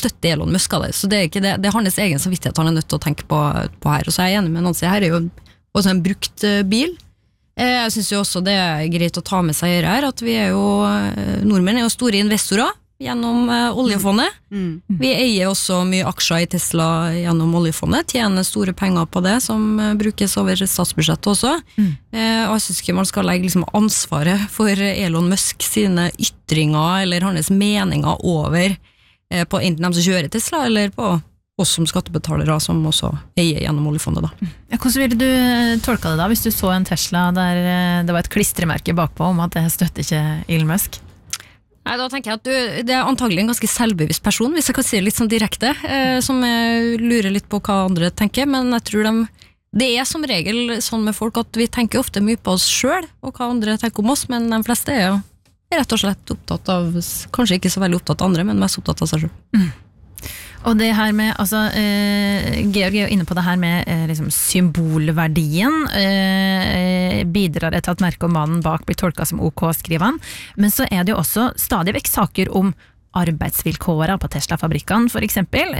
støtte Elon Musk av det, så det ikke det, det hans egen samvittighet han nødt til å tenke på her, og så jeg enig med Nancy, her jo også en brukt bil. Jeg synes jo også det greit å ta med seg her, at vi jo, nordmenn jo store investorer, gjennom oljefondet. Vi eier også mye aksjer i Tesla gjennom oljefondet, tjener store penger på det, som brukes over statsbudsjettet også. Og jeg synes ikke man skal legge liksom ansvaret for Elon Musk sine ytringer, eller hans meninger over på enten de som kjører Tesla, eller på oss som skattebetalere, som også eier gjennom oljefondet. Da. Hvordan ville du tolke det da, hvis du så en Tesla der det var et klistremerke bakpå om at det støtter ikke Elon Musk? Nei, da tenker jeg at det antagelig en ganske selvbevisst person, hvis jeg kan si det litt sånn direkte, som lurer litt på hva andre tenker, men jeg tror det som regel sånn med folk at vi tenker ofte mye på oss selv, og hva andre tenker om oss, men de fleste jo rett og slett opptatt av, kanskje ikke så veldig opptatt av andre, men mest opptatt av seg selv. Og det her med, altså, Georg jo inne på det her med liksom symbolverdien, bidrar til at merket og mannen bak blir tolket som OK, skriver han. Men så det jo også stadig vekk saker om arbeidsvilkårene på Tesla-fabrikkene, for eksempel,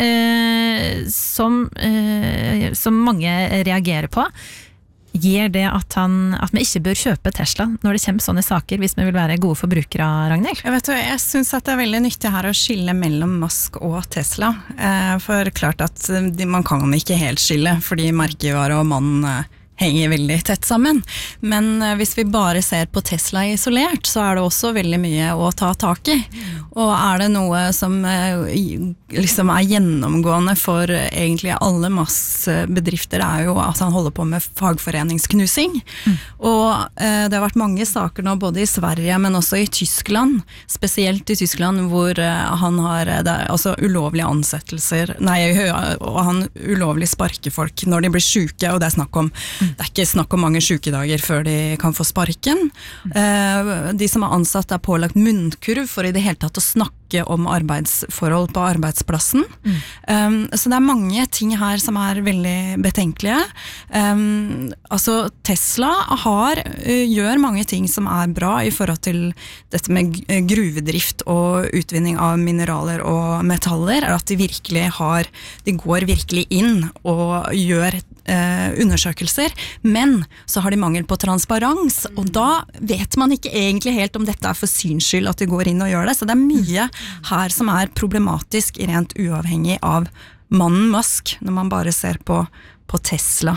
som mange reagerer på. Gir det at vi ikke bør kjøpe Tesla når det kommer sånne saker, hvis vi vil være gode forbrukere, Ragnhild? Jeg synes at det veldig nyttig her å skille mellom Musk og Tesla, for klart at man kan ikke helt skille, fordi merkevare og mannen henger veldig tett sammen. Men hvis vi bare ser på Tesla isolert, så det også veldig mye å ta tak i. Og det noe som liksom gjennomgående for egentlig alle massebedrifter, jo at han holder på med fagforeningsknusing. Og det har vært mange saker nå, både i Sverige, men også i Tyskland, spesielt i Tyskland, hvor han har altså ulovlige ansettelser, og han ulovlig sparker folk når de blir syke, og det snakk om det ikke snakk om mange sykedager før de kan få sparken. De som ansatt pålagt munnkurv for i det hele tatt å snakke om arbeidsforhold på arbeidsplassen. Så det mange ting her som veldig betenkelige. Altså Tesla gjør mange ting som bra i forhold til dette med gruvedrift og utvinning av mineraler og metaller, at de går virkelig inn og gjør undersøkelser, men så har de mangel på transparens, og da vet man ikke egentlig helt om dette for syns skyld at de går inn og gjør det, så det mye her som problematisk rent uavhengig av mannen Musk, når man bare ser på Tesla.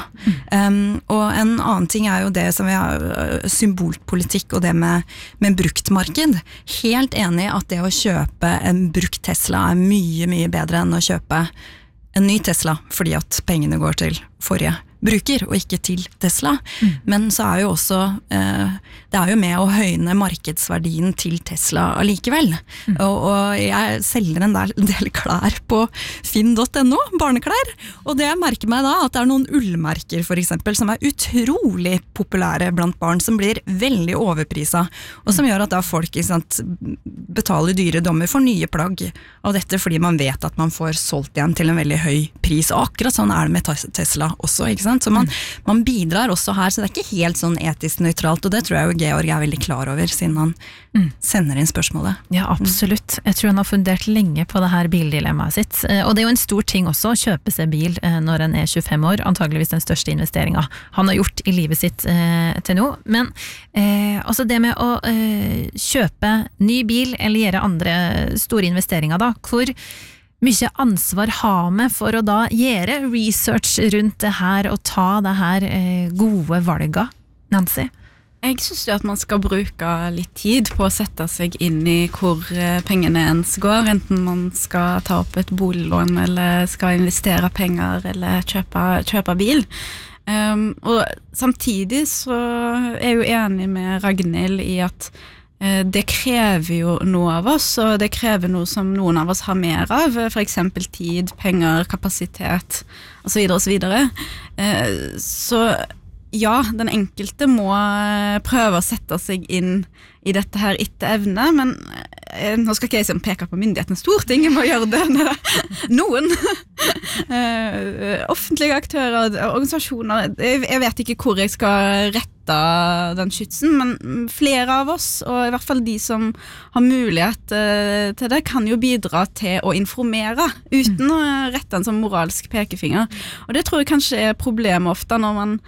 Og en annen ting jo det som symbolpolitikk og det med bruktmarked. Helt enig at det å kjøpe en brukt Tesla mye, mye bedre enn å kjøpe en ny Tesla, fordi at pengene går til forrige bruker, og ikke til Tesla. Men så jo også, det jo med å høyne markedsverdien til Tesla allikevel. Og jeg selger en del klær på finn.no, barneklær, og det jeg merker meg da, at det noen ullmerker for eksempel, som utrolig populære blant barn, som blir veldig overpriset, og som gjør at da folk ikke sant, betaler dyre dommer for nye plagg av dette, fordi man vet at man får solgt igjen til en veldig høy pris, og akkurat sånn det med Tesla også, ikke sant? Så man bidrar også her, så det ikke helt sånn etisk nøytralt, og det tror jeg jo Georg veldig klar over, siden han sender inn spørsmålet. Ja, absolutt. Jeg tror han har fundert lenge på det her bildilemmaet sitt, og det jo en stor ting også å kjøpe seg bil når en 25 år, antageligvis den største investeringen han har gjort i livet sitt til nå, men også det med å kjøpe ny bil eller gjøre andre store investeringer da, hvor mye ansvar har vi for å da gjøre research rundt det her og ta det her gode valget, Nancy? Jeg synes jo at man skal bruke litt tid på å sette seg inn i hvor pengene ens går, enten man skal ta opp et boliglån eller skal investere penger eller kjøpe bil. Og samtidig så jeg jo enig med Ragnhild i at det krever jo noe av oss, og det krever noe som noen av oss har mer av, for eksempel tid, penger, kapasitet, og så videre og så videre. Så ja, den enkelte må prøve å sette seg inn i dette her etter evne, men nå skal ikke jeg peke på myndighetens storting, jeg må gjøre det noen offentlige aktører, organisasjoner, jeg vet ikke hvor jeg skal rette støtte den skytsen, men flere av oss, og i hvert fall de som har mulighet til det, kan jo bidra til å informere, uten å rette en sånn moralsk pekefinger. Og det tror jeg kanskje er problemet ofte når man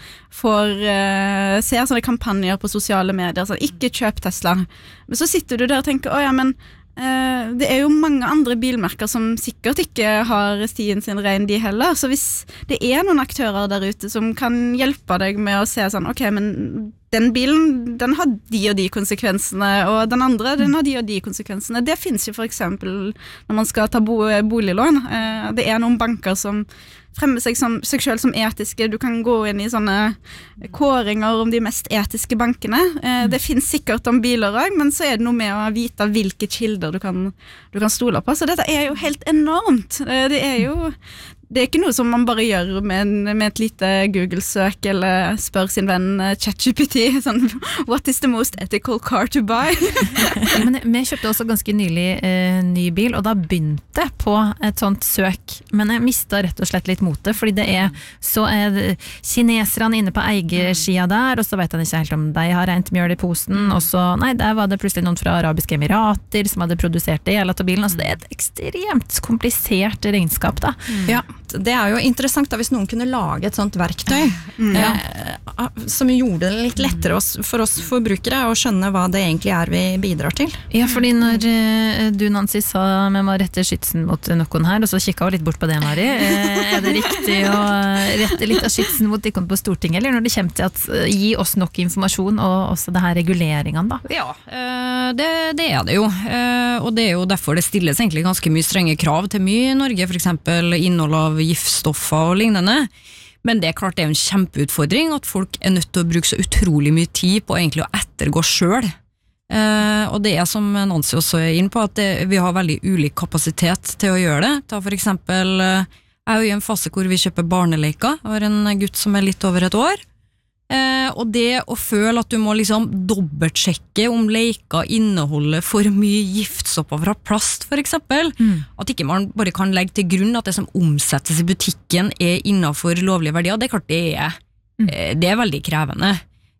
ser sånne kampanjer på sosiale medier, sånn, ikke kjøp Tesla. Men så sitter du der og tenker, men det er jo mange andre bilmerker som sikkert ikke har stien sin ren de heller, så hvis det er noen aktører der ute som kan hjelpe deg med å se sånn, ok, men den bilen, den har de og de konsekvensene, og den andre, den har de og de konsekvensene. Det finnes jo for eksempel når man skal ta boliglån. Det er noen banker som fremmer seg selv som etiske. Du kan gå inn i sånne kåringer om de mest etiske bankene. Det finnes sikkert om biler også, men så er det noe med å vite hvilke kilder du kan stole på. Så dette er jo helt enormt. Det er ikke noe som man bare gjør med et lite Google-søk eller spør sin venn ChatGPT sånn, what is the most ethical car to buy? Men vi kjøpte også ganske nylig ny bil, og da begynte på et sånt søk, men jeg mistet rett og slett litt motet, fordi det er kineserne inne på eiersida der, og så vet han ikke helt om de har rent mjøl i posen, og så, der var det plutselig noen fra Arabiske Emirater som hadde produsert det hele av bilen, altså det er et ekstremt komplisert regnskap da. Ja. Det er jo interessant da, hvis noen kunne lage et sånt verktøy som gjorde det litt lettere for oss forbrukere å skjønne hva det egentlig er vi bidrar til. Ja, fordi når du, Nancy, sa vi må rette skytsen mot noen her, og så kikket hun litt bort på det, Mari. Er det riktig å rette litt av skytsen mot ikon på Stortinget, eller når det kommer til at gi oss nok informasjon og også det her reguleringene da? Ja, det er det jo. Og det er jo derfor det stilles egentlig ganske mye strenge krav til mye i Norge, for eksempel innhold av giftstoffer og lignende. Men det er klart det er en kjempeutfordring at folk er nødt til å bruke så utrolig mye tid på egentlig å ettergå selv. Og det er som Nancy også er inne på, at vi har veldig ulik kapasitet til å gjøre det. Ta for eksempel, jeg er jo i en fase hvor vi kjøper barneleker. Jeg har en gutt som er litt over et år. Og det å føle at du må liksom dobbeltsjekke om leker inneholder for mye giftstoffer fra plast for eksempel, at ikke man bare kan legge til grunn at det som omsettes i butikken er innenfor lovlige verdier, det er klart det er veldig krevende.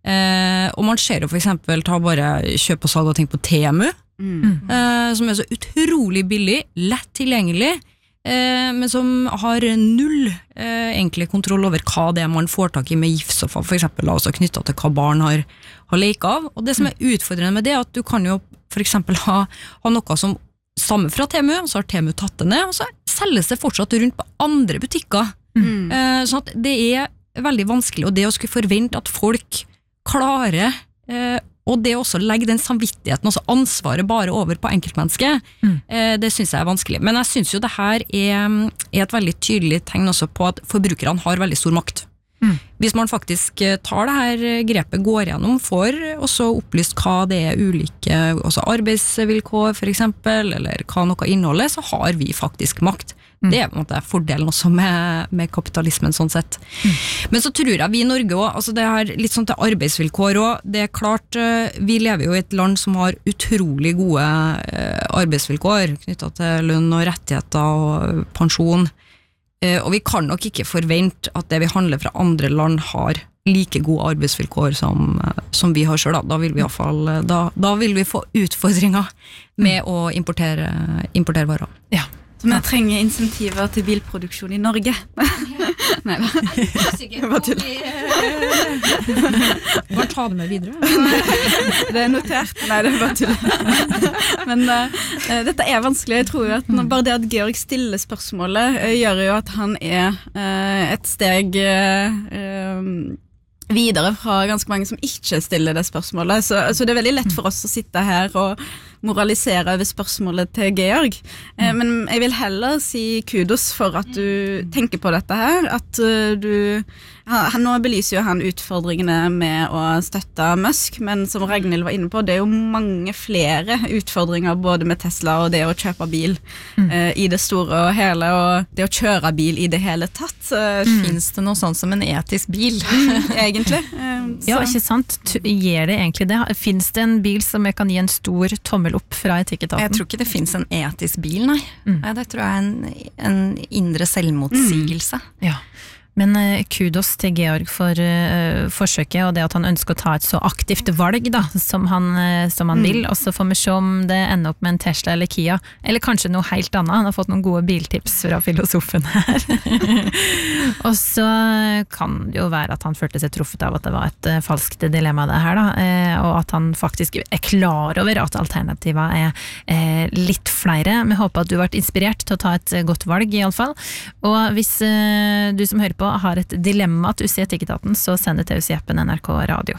Og man ser jo for eksempel ta bare kjøp og salg av ting på Temu, som er så utrolig billig, lett tilgjengelig, men som har null egentlig kontroll over hva det er man får tak i med giftstoffer, for eksempel også knyttet til hva barn har lek av. Og det som er utfordrende med det, er at du kan jo for eksempel ha noe som stammer fra Temu, og så har Temu tatt det ned, og så selges det fortsatt rundt på andre butikker. Sånn at det er veldig vanskelig, og det å skulle forvente at folk klarer og det også legge den samvittigheten, også ansvaret bare over på enkeltmennesket, det synes jeg er vanskelig. Men jeg synes jo det her er et veldig tydelig tegn også på at forbrukerne har veldig stor makt. Hvis man faktisk tar det her grepet, går gjennom for også opplyst hva det er ulike også arbeidsvilkår for eksempel, eller hva noe inneholder, så har vi faktisk makt. Det er på en måte fordelen også med kapitalismen sånn sett. Men så tror jeg vi i Norge også, altså det er litt sånn til arbeidsvilkår også, det er klart, vi lever jo i et land som har utrolig gode arbeidsvilkår knyttet til lønn og rettigheter og pensjon, og vi kan nok ikke forvente at det vi handler fra andre land har like gode arbeidsvilkår som vi har selv. Da vil vi i hvert fall, da vil vi få utfordringer med å importere varer. Ja. Så vi trenger insentiver til bilproduksjon i Norge. Neida. Bare tull. Bare ta det med videre. Det er notert. Nei, det er bare tull. Men dette er vanskelig. Jeg tror jo at bare det at Georg stiller spørsmålet gjør jo at han er et steg videre fra ganske mange som ikke stiller det spørsmålet. Så det er veldig lett for oss å sitte her og moralisere over spørsmålet til Georg. Men jeg vil heller si kudos for at du tenker på dette her, at nå belyser jo han utfordringene med å støtte Musk, men som Ragnhild var inne på, det er jo mange flere utfordringer både med Tesla og det å kjøpe bil i det store og hele, og det å kjøre bil i det hele tatt. Finnes det noe sånt som en etisk bil? Egentlig. Ja, ikke sant? Gjør det egentlig det? Finnes det en bil som jeg kan gi en stor tommel opp fra etikketaten? Jeg tror ikke det finnes en etisk bil, nei. Det tror jeg er en indre selvmotsigelse. Ja. Men kudos til Georg for forsøket, og det at han ønsker å ta et så aktivt valg da, som han vil, og så får vi se om det ender opp med en Tesla eller Kia, eller kanskje noe helt annet. Han har fått noen gode biltips fra filosofen her. Og så kan det jo være at han følte seg truffet av at det var et falskt dilemma det her da, og at han faktisk er klar over at alternativer litt flere. Vi håper at du har vært inspirert til å ta et godt valg i alle fall, og hvis du som hører på har et dilemma at du ser Tikketaten, så send det til oss i appen NRK Radio.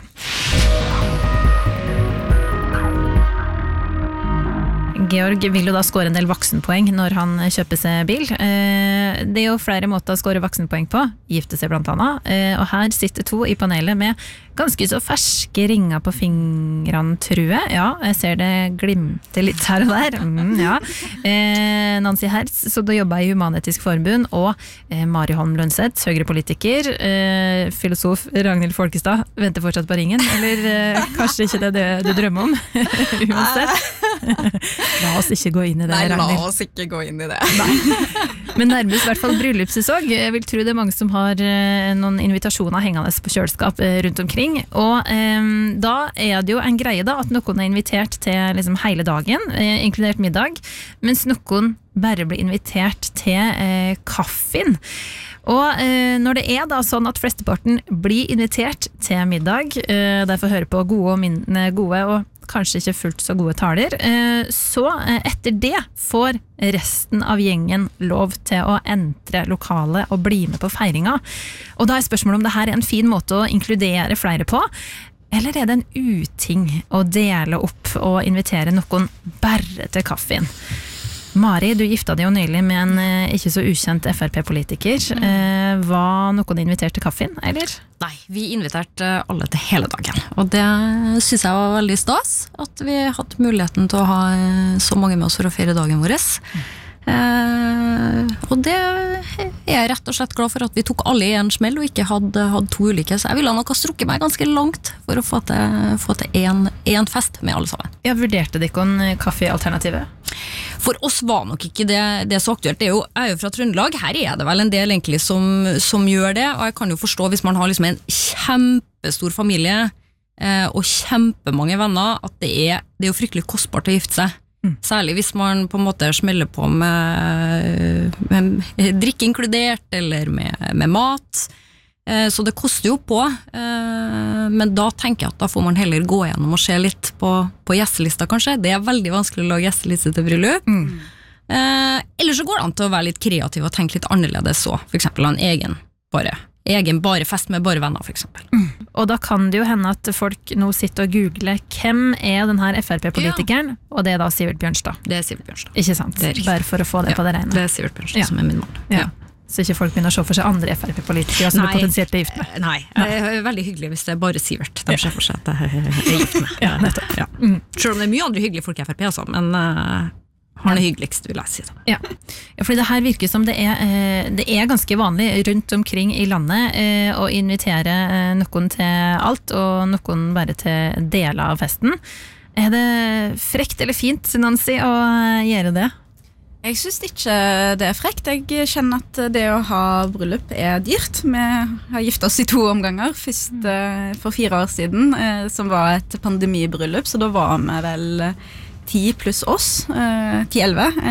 Georg vil jo da skåre en del voksenpoeng når han kjøper seg bil. Det er jo flere måter å skåre voksenpoeng på, gifte seg blant annet, og her sitter to i panelet med ganske så ferske ringer på fingrene, tror jeg. Ja, jeg ser det glimte litt her og der. Ja. Nancy Hertz, så da jobber jeg i Human-Etisk Forbund, og Mari Holm Lundseth, høyrepolitiker, filosof Ragnhild Folkestad, venter fortsatt på ringen, eller kanskje ikke det du drømmer om, uansett. La oss ikke gå inn i det, Ragnhild. Nei, la oss ikke gå inn i det. Men nærmest i hvert fall bryllupssesong. Jeg vil tro det er mange som har noen invitasjoner hengende på kjøleskap rundt omkring, og da er det jo en greie da, at noen er invitert til liksom hele dagen, inkludert middag, mens noen bare blir invitert til kaffen. Og når det er da sånn at flesteparten blir invitert til middag, derfor høre på gode og mindre gode og kanskje ikke fullt så gode taler, så etter det får resten av gjengen lov til å entre lokalet og bli med på feiringa. Og da er spørsmålet om det her er en fin måte å inkludere flere på, eller er det en uting å dele opp og invitere noen bare til kaffen? Mari, du gifta deg jo nylig med en ikke så ukjent FRP-politiker. Var noen invitert til kaffen, eller? Nei, vi inviterte alle til hele dagen, og det synes jeg var veldig stas, at vi hadde muligheten til å ha så mange med oss for å feire dagen vår. Og det er jeg rett og slett glad for, at vi tok alle i en smell og ikke hadde to ulike, så jeg ville nok ha strukket meg ganske langt for å få til en fest med alle sammen. Ja, vurderte dere kaffealternativet? For oss var nok ikke det så aktuelt. Jeg er jo fra Trøndelag, her er det vel en del egentlig som gjør det, og jeg kan jo forstå hvis man har liksom en kjempestor familie og kjempemange venner, at det er jo fryktelig kostbart å gifte seg. Særlig hvis man på en måte smeller på med drikk inkludert, eller med mat. Så det koster jo på, men da tenker jeg at da får man heller gå gjennom og se litt på gjestelista kanskje. Det er veldig vanskelig å lage gjesteliste til bryllup. Eller så går det an til å være litt kreativ og tenke litt annerledes så, for eksempel en egen bare fest med bare venner, for eksempel. Og da kan det jo hende at folk nå sitter og googler hvem er den her FRP-politikeren, og det er da Sivert Bjørnstad. Det er Sivert Bjørnstad. Ikke sant? Bare for å få det på det rene. Det er Sivert Bjørnstad som er min mann. Ja. Så ikke folk begynner å se for seg andre FRP-politikere som er potensielt er gift med. Nei, det er veldig hyggelig hvis det er bare Sivert de ser for seg at jeg er gift med. Ja, nettopp. Ja. Selv om det er mye andre hyggelige folk i FRP også, men han er hyggeligst, vil jeg si det. Ja, fordi det her virker som det er ganske vanlig rundt omkring i landet å invitere noen til alt, og noen bare til deler av festen. Er det frekt eller fint, Nancy, å gjøre det? Jeg synes ikke det er frekt. Jeg kjenner at det å ha bryllup er dyrt. Vi har giftet oss i 2 omganger. Først for 4 år siden, som var et pandemibryllup, så da var vi vel 10 pluss oss, 10-11.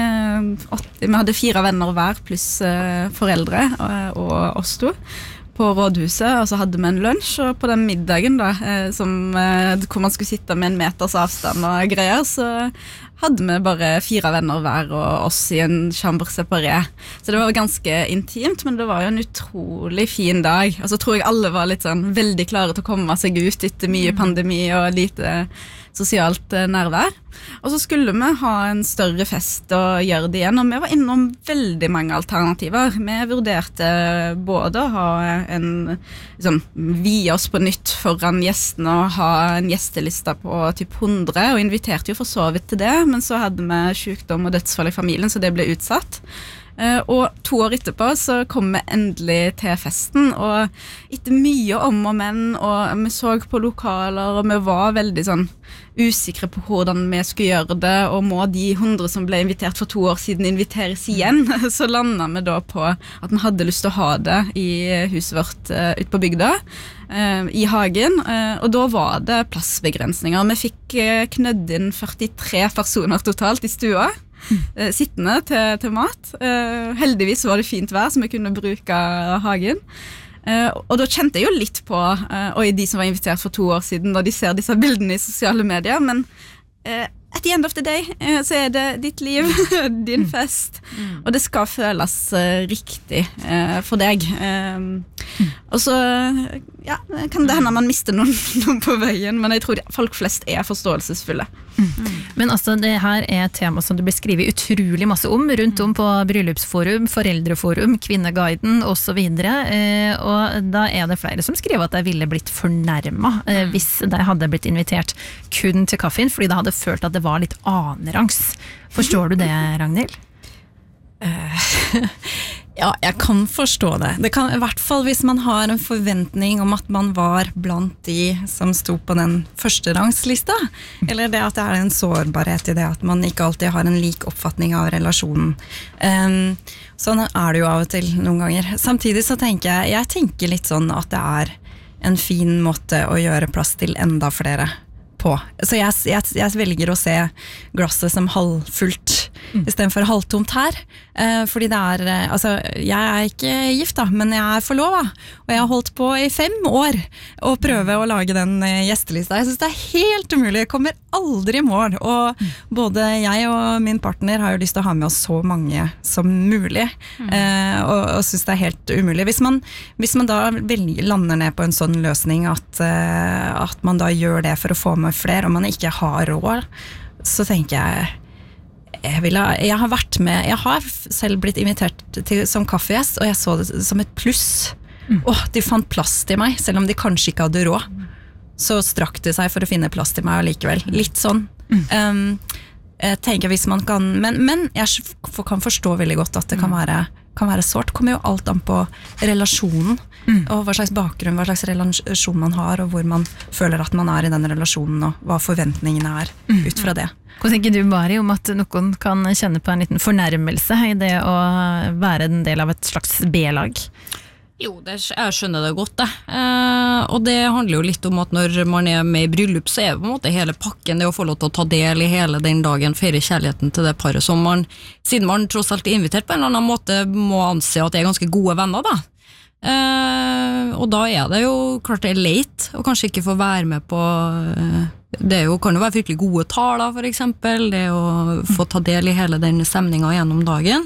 Vi hadde 4 venner hver pluss foreldre og oss 2 på rådhuset, og så hadde vi en lunsj, og på den middagen da, hvor man skulle sitte med 1 meters avstand og greier, så hadde vi bare 4 venner hver og oss i en chambre separé. Så det var ganske intimt, men det var jo en utrolig fin dag. Og så tror jeg alle var litt sånn veldig klare til å komme seg ut etter mye pandemi og lite sosialt nærvær. Og så skulle vi ha en større fest og gjøre det igjen, og vi var innom veldig mange alternativer. Vi vurderte både å ha liksom, vie oss på nytt foran gjestene og ha en gjesteliste på typ 100, og inviterte jo for så vidt til det, men så hadde vi sykdom og dødsfall i familien, så det ble utsatt. Og 2 år etterpå så kom vi endelig til festen, og etter mye om og men, og vi så på lokaler, og vi var veldig sånn usikre på hvordan vi skulle gjøre det, og må de 100 som ble invitert for 2 år siden inviteres igjen, så landet vi da på at vi hadde lyst til å ha det i huset vårt ute på bygda, i hagen, og da var det plassbegrensninger. Vi fikk knødd inn 43 personer totalt i stua, sittende til mat. Heldigvis var det fint vær, så vi kunne bruke hagen. Og da kjente jeg jo litt på de som var invitert for 2 år siden, da de ser disse bildene i sosiale medier, men at the end of the day så det ditt liv, din fest, og det skal føles riktig for deg. Og så kan det hende man mister noen på veien, men jeg tror folk flest forståelsesfulle. Men altså, det her et tema som det blir skrevet utrolig masse om, rundt om på bryllupsforum, foreldreforum, Kvinneguiden og så videre, og da det flere som skriver at de ville blitt fornærmet hvis de hadde blitt invitert kun til kaffen, fordi de hadde følt at det var litt annenrangs. Forstår du det, Ragnhild? Ja, jeg kan forstå det. Det kan, i hvert fall hvis man har en forventning om at man var blant de som sto på den første rangslista, eller det at det en sårbarhet i det at man ikke alltid har en lik oppfatning av relasjonen. Sånn det jo av og til noen ganger. Samtidig så tenker jeg tenker litt sånn at det en fin måte å gjøre plass til enda flere på. Så jeg velger å se glasset som halvfullt I stedet for halvtomt her, fordi det altså, jeg ikke gift da, men jeg forlova, og jeg har holdt på I 5 år å prøve å lage den gjestelista. Jeg synes det helt umulig, jeg kommer aldri I mål, og både jeg og min partner har jo lyst til å ha med oss så mange som mulig, og synes det helt umulig. Hvis man da lander ned på en sånn løsning at man da gjør det for å få med flere, og man ikke har råd, så tenker jeg har vært med, jeg har selv blitt invitert som kaffegjest, og jeg så det som et pluss. De fant plass til meg, selv om de kanskje ikke hadde råd. Så strakk de seg for å finne plass til meg allikevel. Litt sånn. Jeg tenker hvis man kan, men jeg kan forstå veldig godt at det kan være sårt. Kommer jo alt an på relasjonen, og hva slags bakgrunn, hva slags relasjon man har, og hvor man føler at man I den relasjonen, og hva forventningene ut fra det. Hva tenker du, Mari, om at noen kan kjenne på en liten fornærmelse I det å være en del av et slags B-lag? Jo, jeg skjønner det godt, det. Og det handler jo litt om at når man med I bryllup, så det på en måte hele pakken, det å få lov til å ta del I hele den dagen, feire kjærligheten til det paret som siden man tross alt invitert på en eller annen måte, må anse at det ganske gode venner, da. Og da det jo klart det leit og kanskje ikke få være med på det kan jo være virkelig gode taler for eksempel, det å få ta del I hele den stemningen gjennom dagen,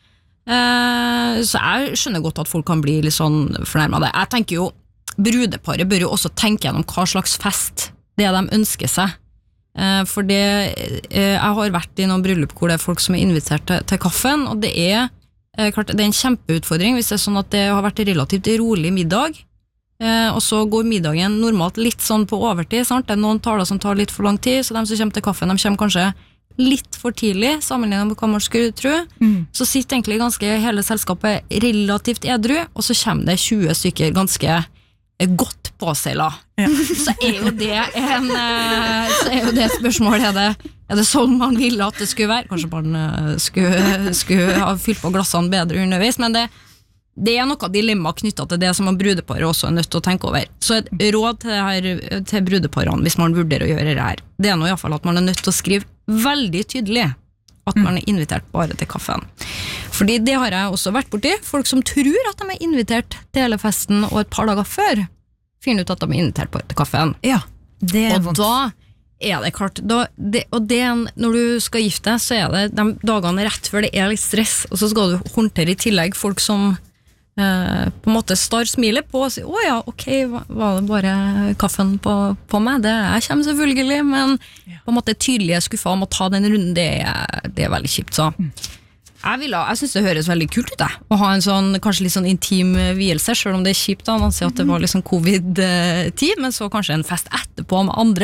så jeg skjønner godt at folk kan bli litt sånn fornærmet av det. Jeg tenker jo, brudeparet bør jo også tenke gjennom hva slags fest det de ønsker seg, for det jeg har vært I noen bryllup hvor det folk som invitert til kaffen, og det klart, det en kjempeutfordring hvis det sånn at det har vært relativt rolig middag, og så går middagen normalt litt sånn på overtid, sant? Det noen taler som tar litt for lang tid, så de som kommer til kaffen, de kommer kanskje litt for tidlig, sammenlignet med hva man skulle tro, så sitter egentlig ganske hele selskapet relativt edru, og så kommer det 20 stykker ganske godt påseila. Så jo det det spørsmålet, det sånn man ville at det skulle være? Kanskje man skulle ha fylt på glassene bedre underveis, men det noe dilemma knyttet til det som man brudeparet også nødt til å tenke over. Så et råd til brudeparene, hvis man vurderer å gjøre det her, det nå I hvert fall at man nødt til å skrive veldig tydelig at man invitert bare til kaffen. Fordi det har jeg også vært borti, folk som tror at de invitert til hele festen og et par dager før, finner ut at de invitert bare til kaffen. Ja, det og vondt. Da det klart, når du skal gifte deg, så det de dagene rett før det litt stress, og så skal du håndtere I tillegg folk som på en måte star smilet på og sier, ja, ok, var det bare kaffen på meg? Jeg kommer selvfølgelig, men på en måte tydelige skuffa om å ta den runden, det veldig kjipt, så jeg synes det høres veldig kult ut, å ha en sånn, kanskje litt sånn intim vielse, selv om det kjipt da, man sier at det var liksom covid-tid, men så kanskje en fest etterpå med andre,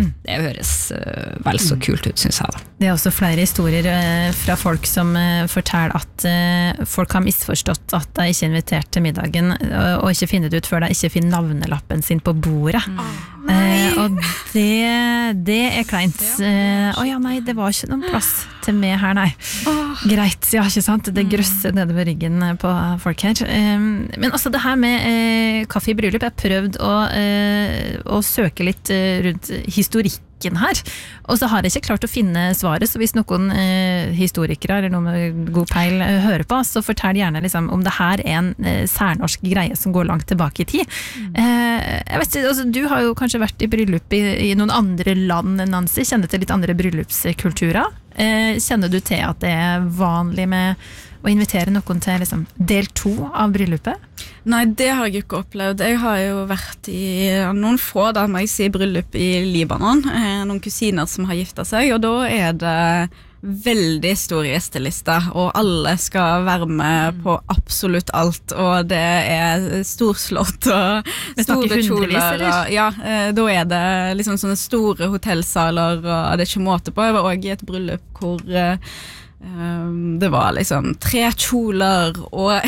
Det høres vel så kult ut, synes jeg da. Det også flere historier fra folk som forteller at folk har misforstått at de ikke er invitert til middagen, og ikke finner det ut før de ikke finner navnelappen sin på bordet. Og det kleint. Nei, det var ikke noen plass til meg her, nei. Greit, ja, ikke sant? Det grøsser nedover ryggen på folk her. Men også det her med kaffe i bryllup, jeg har prøvd å søke litt rundt historikken her, og så har jeg ikke klart å finne svaret, så hvis noen historikere eller noen med god peil hører på, så fortell gjerne liksom, om det her er en særnorsk greie som går langt tilbake i tid. Jeg vet ikke, altså, du har jo kanskje vært i bryllup i noen andre land, Nancy, kjenner til litt andre bryllupskulturer. Kjenner du til at det er vanlig med å invitere noen til liksom, del 2 av bryllupet? Nei, det har jeg ikke opplevd. Jeg har jo vært i noen få, da må jeg si, bryllup i Libanon. Noen kusiner som har giftet seg, og da er det veldig stor gjesteliste, og alle skal være med på absolutt alt, og det er storslått og store kjoler. Ja, da er det liksom sånne store hotellsaler, og det er ikke måte på. Jeg var også i et bryllup hvor det var liksom 3 kjoler og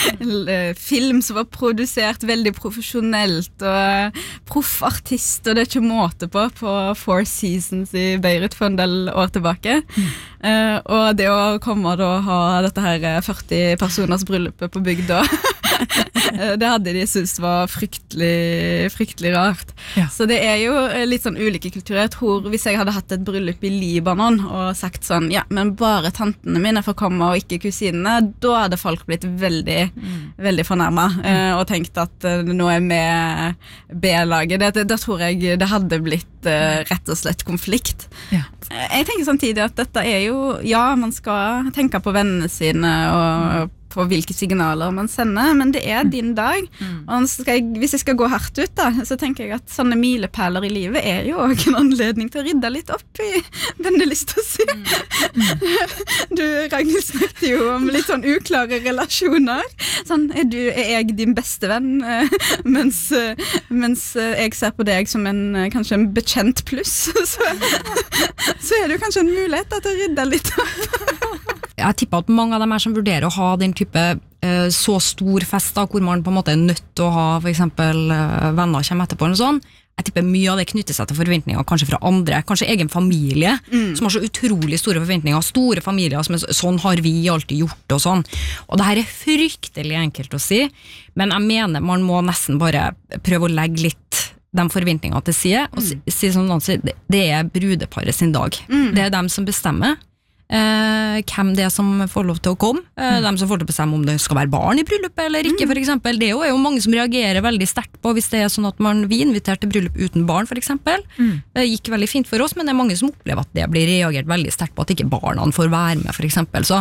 film som var produsert veldig profesjonelt og proffartist, og det er ikke måte på Four Seasons i Beirut for en del år tilbake. Og det å komme og ha dette her 40 personers bryllupet på bygda det hadde de syntes var fryktelig rart. Ja. Så det er jo litt sånn ulike kulturer. Jeg tror hvis jeg hadde hatt et bryllup i Libanon og sagt sånn, ja, men bare tantene mine får komme og ikke kusinene, da hadde folk blitt veldig fornærmet og tenkt at nå er vi B-laget. Da tror jeg det hadde blitt rett og slett konflikt. Ja. Jeg tenker samtidig at dette er jo, ja, man skal tenke på vennene sine og på hvilke signaler man sender, men det er din dag. Og hvis jeg skal gå hardt ut da, så tenker jeg at sånne milepæler i livet er jo også en anledning til å rydde litt opp i vennelista si. Du, Ragnhild, snakket jo om litt sånn uklare relasjoner. Sånn, er jeg din beste venn, mens jeg ser på deg som kanskje en bekjent pluss, så er det jo kanskje en mulighet til å rydde litt opp. Jeg tipper at mange av dem som vurderer å ha den type så stor fest da, hvor man på en måte er nødt til å ha for eksempel venner kommer etterpå eller sånn. Jeg tipper mye av det knytter seg til forventninger kanskje fra andre, kanskje egen familie som har så utrolig store forventninger, store familier som er sånn har vi alltid gjort og sånn. Og det her er fryktelig enkelt å si, men jeg mener man må nesten bare prøve å legge litt de forventningene til side og si som noen sier, det er brudeparet sin dag. Det er dem som bestemmer hvem det er som får lov til å komme, dem som får til å bestemme om det skal være barn i bryllupet eller ikke, for eksempel. Det er jo mange som reagerer veldig sterkt på hvis det er sånn at vi inviterer til bryllup uten barn, for eksempel. Det gikk veldig fint for oss, men det er mange som opplever at det blir reagert veldig sterkt på at ikke barna får være med, for eksempel. Så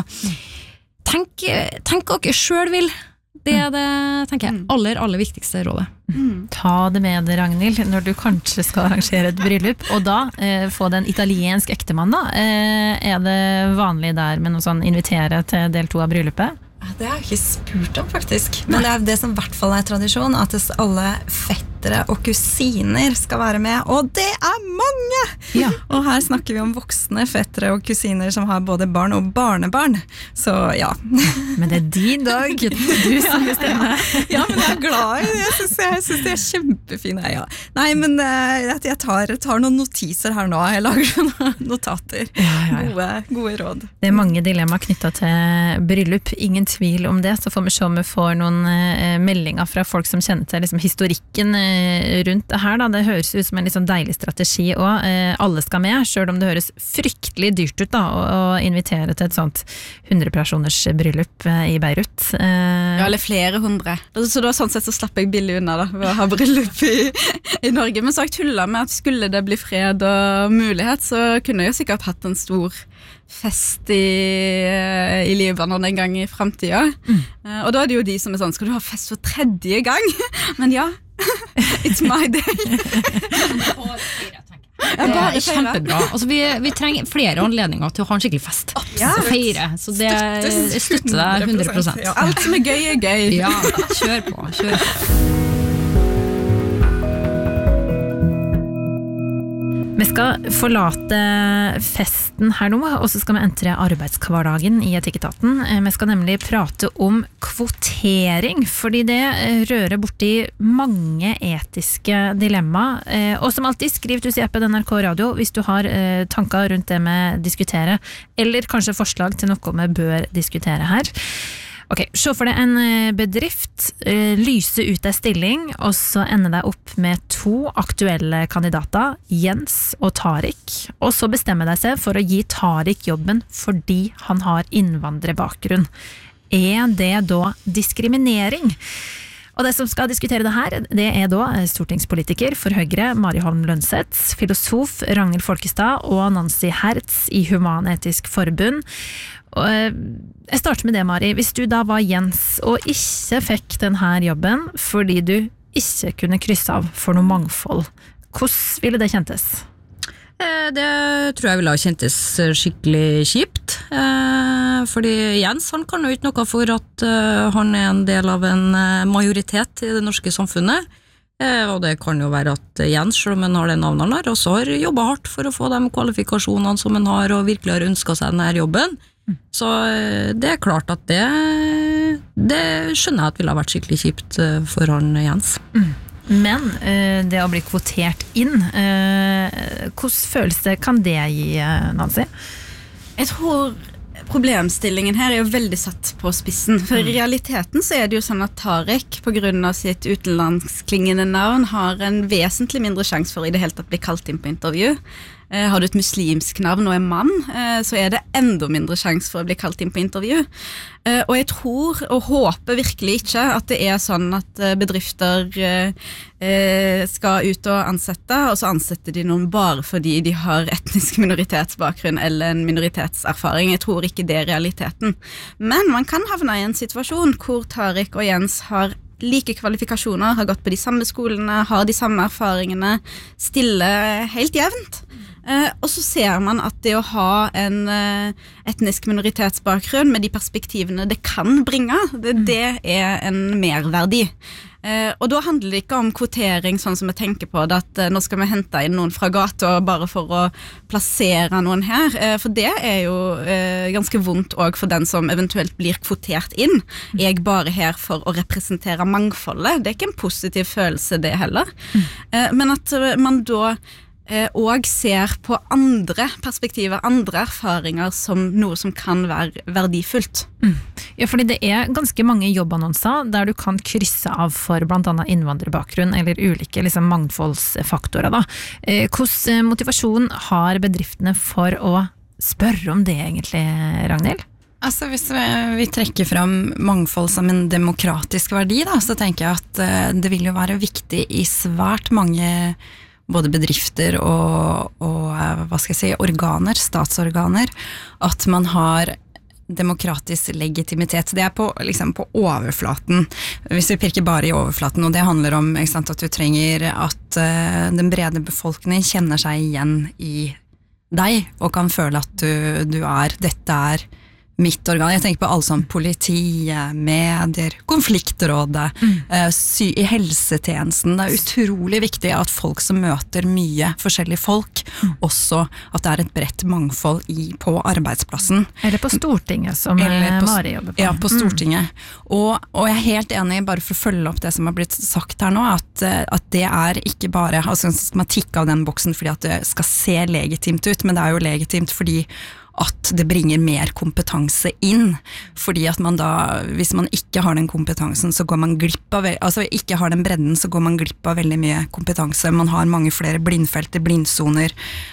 tenk dere selv vil. Det er det, tenker jeg, aller viktigste rådet. Ta det med deg, Ragnhild, når du kanskje skal arrangere et bryllup, og da få den italiensk ektemann da. Er det vanlig der med noe sånn invitere til del 2 av bryllupet? Det har jeg ikke spurt om, faktisk. Men det er det som i hvert fall er tradisjon, at alle fettere og kusiner skal være med, og det er mange! Ja. Og her snakker vi om voksne fettere og kusiner som har både barn og barnebarn. Så ja. Men det er din dag, du som bestemmer. Ja, men jeg er glad i det. Jeg synes det er kjempefine. Ja. Nei, men jeg tar noen notiser her nå. Jeg lager noen notater. Gode råd. Det er mange dilemmaer knyttet til bryllup. Ingen tvil om det. Så får vi se om vi får noen meldinger fra folk som kjenner til liksom, historikken rundt det her. Da. Det høres ut som en litt sånn deilig strategi og alle skal med, selv om det høres fryktelig dyrt ut da, å invitere til et sånt 100-personers bryllup i Beirut. Ja, eller flere 100. Så da sånn sett så slapp jeg billig unna da, ved å ha bryllup i Norge. Men så har jeg tullet med at skulle det bli fred og mulighet, så kunne jeg sikkert hatt en stor fest i Libanon en gang i fremtiden. Og da er det jo de som er sånn, skal du ha fest for 3. gang? Men ja, it's my day. Det er kjempebra. Altså, vi trenger flere anledninger til å ha en skikkelig fest. Feire. Så det støtter deg 100%. Ja. Alt som er gøy. Ja, kjør på. Vi skal forlate festen her nå, og så skal vi entre arbeidskvardagen i Etikketaten. Vi skal nemlig prate om kvotering, fordi det rører borti mange etiske dilemmaer. Og som alltid, skriv til CP NRK Radio hvis du har tanker rundt det vi diskuterer, eller kanskje forslag til noe vi bør diskutere her. Ok, se for deg en bedrift, lyse ut en stilling, og så ender det opp med 2 aktuelle kandidater, Jens og Tarik, og så bestemmer de seg for å gi Tarik jobben fordi han har innvandrerbakgrunn. Er det da diskriminering? Og det som skal diskutere det her, det er da stortingspolitiker for Høyre, Mari Holm Lønseth, filosof Ragnhild Folkestad og Nancy Hertz i Human-Etisk Forbund. Og jeg starter med det, Mari. Hvis du da var Jens og ikke fikk denne jobben fordi du ikke kunne krysse av for noe mangfold, hvordan ville det kjentes? Det tror jeg ville ha kjentes skikkelig kjipt, fordi Jens han kan jo ikke noe for at han er en del av en majoritet i det norske samfunnet, og det kan jo være at Jens, selv om han har det navnet han har, også har jobbet hardt for å få de kvalifikasjonene som han har, og virkelig har ønsket seg denne jobben. Så det er klart at det skjønner jeg at ville ha vært skikkelig kjipt for han Jens. Men det å bli kvotert inn, hvordan følelse kan det gi, Nancy? Jeg tror problemstillingen her er jo veldig satt på spissen, for i realiteten så er det jo sånn at Tarik på grunn av sitt utenlandsklingende navn har en vesentlig mindre sjanse for i det hele tatt bli kalt inn på intervju. Har du et muslimsk navn og er mann, så er det enda mindre sjanse for å bli kalt inn på intervju. Og jeg tror og håper virkelig ikke at det er sånn at bedrifter skal ut og ansette, og så ansetter de noen bare fordi de har etnisk minoritetsbakgrunn eller en minoritetserfaring. Jeg tror ikke det er realiteten. Men man kan havne i en situasjon hvor Tarik og Jens har like kvalifikasjoner, har gått på de samme skolene, har de samme erfaringene, stiller helt jevnt. Og så ser man at det å ha en etnisk minoritetsbakgrunn med de perspektivene det kan bringe, det er en merverdi. Og da handler det ikke om kvotering sånn som jeg tenker på det, at nå skal vi hente inn noen fra gata bare for å plassere noen her, for det er jo ganske vondt også for den som eventuelt blir kvotert inn. Jeg bare her for å representere mangfoldet, det er ikke en positiv følelse det heller. Men at man da og ser på andre perspektiver, andre erfaringer som noe som kan være verdifullt. Ja, fordi det er ganske mange jobbannonser der du kan krysse av for blant annet innvandrerbakgrunn eller ulike mangfoldsfaktorer da. Hvordan motivasjon har bedriftene for å spørre om det egentlig, Ragnhild? Altså hvis vi trekker fram mangfold som en demokratisk verdi da, så tenker jeg at det vil jo være viktig i svært mange både bedrifter og hva skal jeg si, organer, statsorganer, at man har demokratisk legitimitet. Det er på overflaten. Hvis vi pirker bare i overflaten, og det handler om ikke sant, at du trenger at den brede befolkningen kjenner seg igjen i deg, og kan føle at dette er mitt organ. Jeg tenker på alle sånn politi, medier, konfliktrådet, i helsetjenesten. Det er utrolig viktig at folk som møter mye forskjellige folk, også at det er et bredt mangfold på arbeidsplassen. Eller på Stortinget, som Mari jobber på. Ja, på Stortinget. Og jeg er helt enig, bare for å følge opp det som har blitt sagt her nå, at det er ikke bare man tikker av den boksen fordi at det skal se legitimt ut, men det er jo legitimt fordi at det bringer mer kompetanse inn, fordi at man da, hvis man ikke har den kompetansen, så går man glipp av, altså ikke har den bredden, så går man glipp av veldig mye kompetanse. Man har mange flere blindfelter, blindsoner,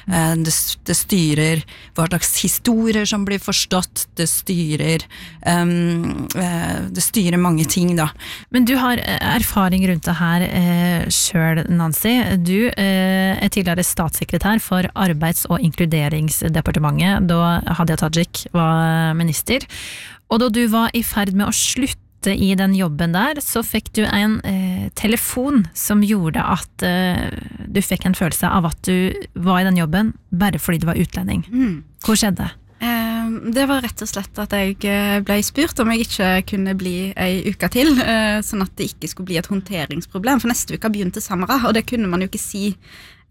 det styrer hva slags historier som blir forstått, det styrer mange ting da. Men du har erfaring rundt det her selv, Nancy. Du er tidligere statssekretær for Arbeids- og inkluderingsdepartementet, da Hadia Tajik var minister, og da du var i ferd med å slutte i den jobben der, så fikk du en telefon som gjorde at du fikk en følelse av at du var i den jobben bare fordi du var utlending. Hva skjedde? Det var rett og slett at jeg ble spurt om jeg ikke kunne bli en uke til, sånn at det ikke skulle bli et håndteringsproblem, for neste uke begynte Samara, og det kunne man jo ikke si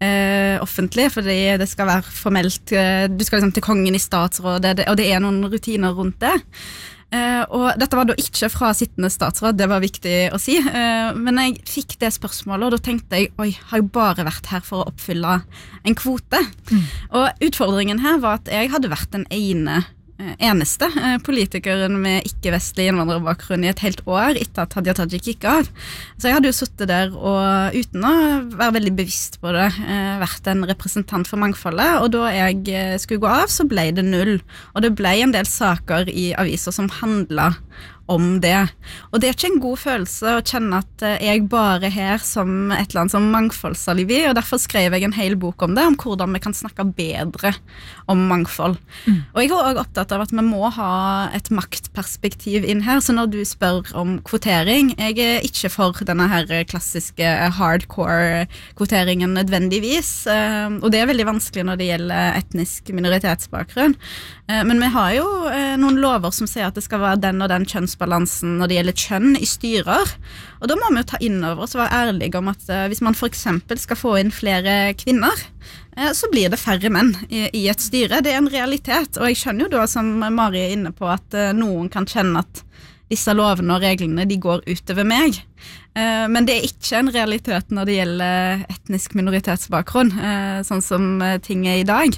offentlig, fordi det skal være formelt, du skal liksom til kongen i statsrådet, og det noen rutiner rundt det. Og dette var da ikke fra sittende statsråd, det var viktig å si, men jeg fikk det spørsmålet, og da tenkte jeg, oi, har jeg bare vært her for å oppfylle en kvote? Og utfordringen her var at jeg hadde vært den eneste politikeren med ikke-vestlig innvandrerbakgrunn i et helt år etter at Hadia Tajik gikk av. Så jeg hadde jo suttet der og uten å være veldig bevisst på det, vært en representant for mangfoldet, og da jeg skulle gå av så ble det 0. Og det ble en del saker i aviser som handlet om det. Og det ikke en god følelse å kjenne at jeg bare her som et eller annet som mangfoldsalibi, og derfor skrev jeg en hel bok om det, om hvordan vi kan snakke bedre om mangfold. Og jeg er også opptatt av at vi må ha et maktperspektiv inn her, så når du spør om kvotering, jeg er ikke for denne her klassiske hardcore kvoteringen nødvendigvis, og det er veldig vanskelig når det gjelder etnisk minoritetsbakgrunn. Men vi har jo noen lover som sier at det skal være den og den kjønnsbalansen når det gjelder kjønn i styrer, og da må vi jo ta inn over oss og være ærlige om at hvis man for eksempel skal få inn flere kvinner, så blir det færre menn i et styre. Det en realitet, og jeg skjønner jo da, som Mari er inne på, at noen kan kjenne at disse lovene og reglene, de går utover meg. Men det ikke en realitet når det gjelder etnisk minoritetsbakgrunn, sånn som ting i dag.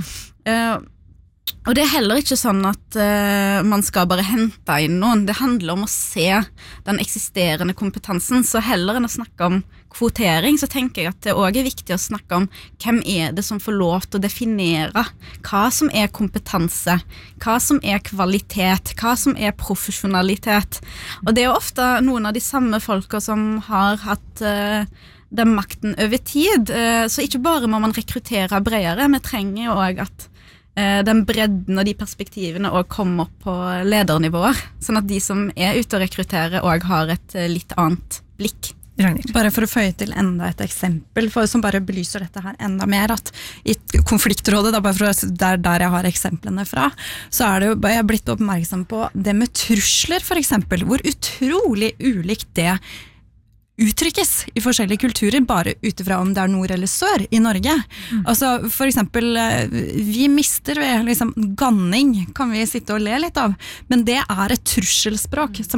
Og det heller ikke sånn at man skal bare hente inn noen. Det handler om å se den eksisterende kompetansen, så heller enn å snakke om kvotering, så tenker jeg at det også viktig å snakke om hvem det som får lov til å definere hva som kompetanse, hva som kvalitet, hva som profesjonalitet. Og det ofte noen av de samme folka som har hatt den makten over tid, så ikke bare må man rekruttere bredere, vi trenger jo også at den bredden og de perspektivene også kommer opp på ledernivåer, sånn at de som ute og rekrutterer også har et litt annet blikk. Bare for å føye til enda et eksempel som bare belyser dette her enda mer, at i konfliktrådet, da, bare for der jeg har eksemplene fra, så det jo, jeg har blitt oppmerksom på det med trusler for eksempel, hvor utrolig ulikt det uttrykkes i forskjellige kulturer, bare utifra om det nord eller sør i Norge. Altså, for eksempel, vi mister liksom, ganning, kan vi sitte og le litt av, men det et trusselspråk som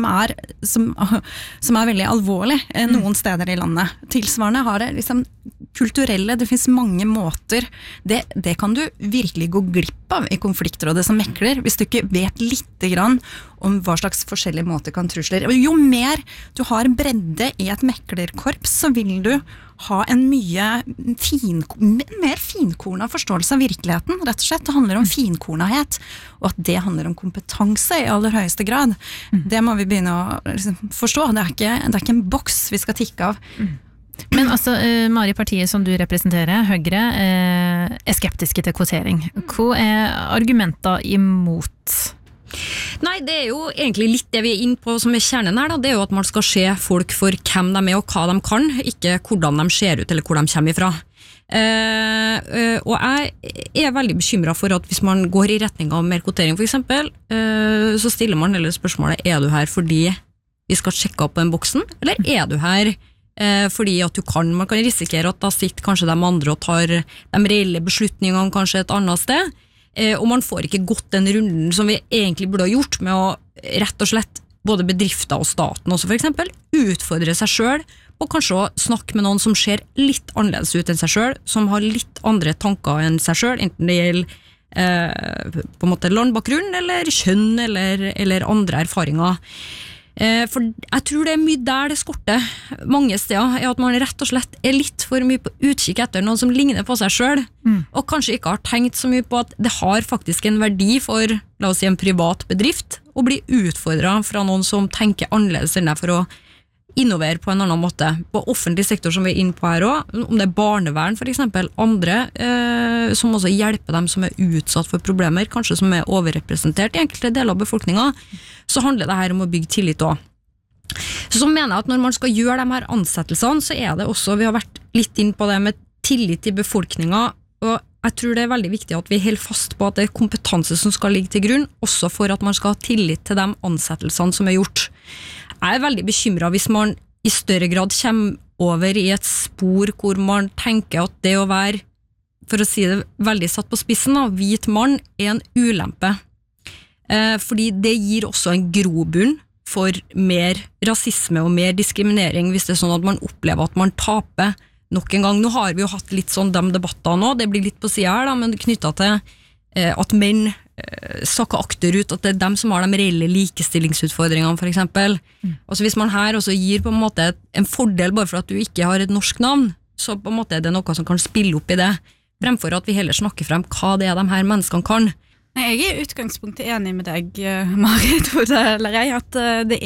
veldig alvorlig noen steder i landet. Tilsvarende har det liksom kulturelle, det finnes mange måter, det kan du virkelig gå glipp av i konfliktrådet som mekler, hvis du ikke vet litt grann om hva slags forskjellige måter kan trusler. Og jo mer du har bredde i et meklerkorps, så vil du ha en mer finkornet forståelse av virkeligheten, rett og slett. Det handler om finkornighet, og at det handler om kompetanse i aller høyeste grad. Det må vi begynne å liksom, forstå. Det er ikke en boks vi skal tikke av. Men altså, Mari, partiet som du representerer, Høyre, skeptiske til kvotering. Hva argumenter imot? Nei, det jo egentlig litt det vi inne på som kjernen her da. Det jo at man skal se folk for hvem de og hva de kan, ikke hvordan de ser ut eller hvor de kommer ifra. Og jeg veldig bekymret for at hvis man går i retning av mer kvotering for eksempel, så stiller man heller spørsmålet, du her fordi vi skal sjekke opp den boksen, eller du her fordi at man kan risikere at da sitter kanskje de andre og tar de reelle beslutningene kanskje et annet sted, og man får ikke gått den runden som vi egentlig burde ha gjort med å rett og slett både bedrifter og staten også for eksempel, utfordre seg selv og kanskje å snakke med noen som ser litt annerledes ut enn seg selv, som har litt andre tanker enn seg selv, enten det gjelder på en måte landbakgrunn eller kjønn eller andre erfaringer. For jeg tror det mye der det skorter mange steder, at man rett og slett litt for mye på utkikk etter noen som ligner på seg selv, og kanskje ikke har tenkt så mye på at det har faktisk en verdi for, la oss si, en privat bedrift å bli utfordret fra noen som tenker annerledes enn deg for å innovere på en annen måte. På offentlig sektor som vi inne på her også, om det barnevern for eksempel, andre som også hjelper dem som utsatt for problemer, kanskje som overrepresentert i enkelte deler av befolkningen, så handler det her om å bygge tillit også. Så mener jeg at når man skal gjøre de her ansettelsene, så det også, vi har vært litt inn på det med tillit i befolkningen, og jeg tror det veldig viktig at vi holder fast på at det kompetanse som skal ligge til grunn, også for at man skal ha tillit til de ansettelsene som gjort. Jeg veldig bekymret hvis man i større grad kommer over i et spor hvor man tenker at det å være, for å si det veldig satt på spissen, hvit mann en ulempe. Fordi det gir også en grobunn for mer rasisme og mer diskriminering hvis det sånn at man opplever at man taper nok en gang. Nå har vi jo hatt litt sånn de debattene nå, det blir litt på siden her men knyttet til at menn sakker akterut, at det dem som har de reelle likestillingsutfordringene for eksempel. Altså hvis man her også gir på en måte en fordel bare for at du ikke har et norsk navn, så på en måte det noe som kan spille opp i det, fremfor at vi heller snakker frem hva det de her menneskene kan. Jeg er i utgangspunktet enig med deg, Marit, at det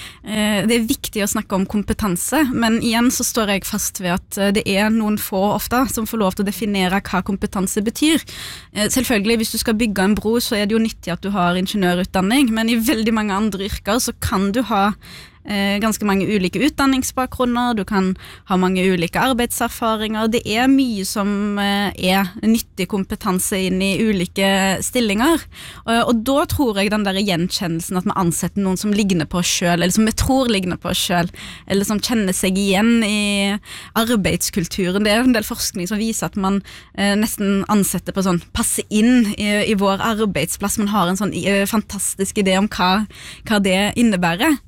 er viktig å snakke om kompetanse, men igjen så står jeg fast ved at det er noen få ofte som får lov til å definere hva kompetanse betyr. Selvfølgelig, hvis du skal bygge en bro, så er det jo nyttig at du har ingeniørutdanning, men i veldig mange andre yrker så kan du ha ganske mange ulike utdanningsbakgrunner, du kan ha mange ulike arbeidserfaringer, det er mye som er nyttig kompetanse inn i ulike stillinger, og da tror jeg den der gjenkjennelsen at vi ansetter noen som ligner på oss selv, eller som vi tror ligner på oss selv, eller som kjenner seg igjen i arbeidskulturen, det er en del forskning som viser at man nesten ansetter på sånn passe inn i vår arbeidsplass, man har en sånn fantastisk idé om hva det innebærer.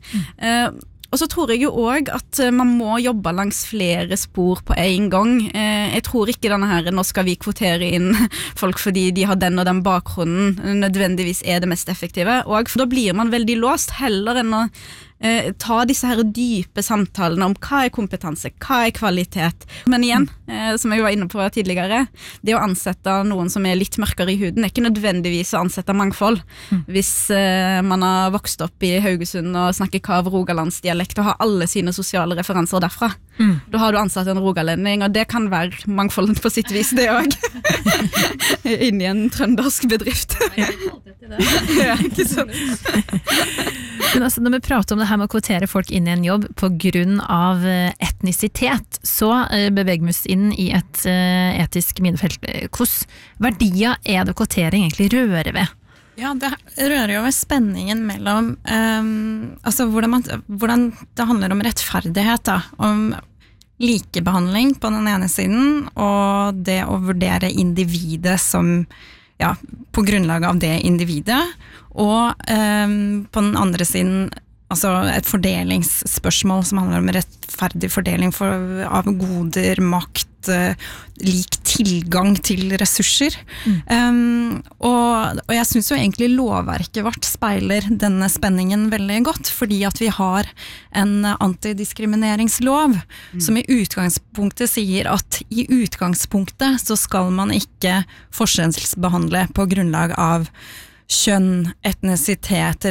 Og så tror jeg jo også at man må jobbe langs flere spor på en gang. Jeg tror ikke denne her, nå skal vi kvotere inn folk fordi de har den og den bakgrunnen, nødvendigvis er det mest effektive, og da blir man veldig låst heller enn å ta disse her dype samtalene om hva er kompetanse, hva er kvalitet. Men igjen, som jeg var inne på tidligere, det å ansette noen som er litt mørkere i huden er ikke nødvendigvis å ansette mangfold. Hvis man har vokst opp i Haugesund og snakker kav rogalandsdialekt og har alle sine sosiale referanser derfra, da har du ansatt en rogalending, og det kan være mangfold på sitt vis, det også. Inn i en trøndersk bedrift. Ja, ikke sant? Men altså, når vi prater om det her med å kvotere folk inn i en jobb på grunn av etnisitet, så beveger vi oss inn i et etisk minefelt. Hvordan verdier er det kvotering egentlig rører ved? Ja, det rører jo ved spenningen mellom altså hvordan det handler om rettferdighet da, om likebehandling på den ene siden, og det å vurdere individet som på grunnlag av det individet, og på den andre siden altså et fordelingsspørsmål som handler om rettferdig fordeling av goder, makt, lik tilgang til ressurser. Og jeg synes jo egentlig lovverket vårt speiler denne spenningen veldig godt, fordi at vi har en antidiskrimineringslov som i utgangspunktet sier at i utgangspunktet så skal man ikke forskjellsbehandle på grunnlag av kjønn, etnisitet,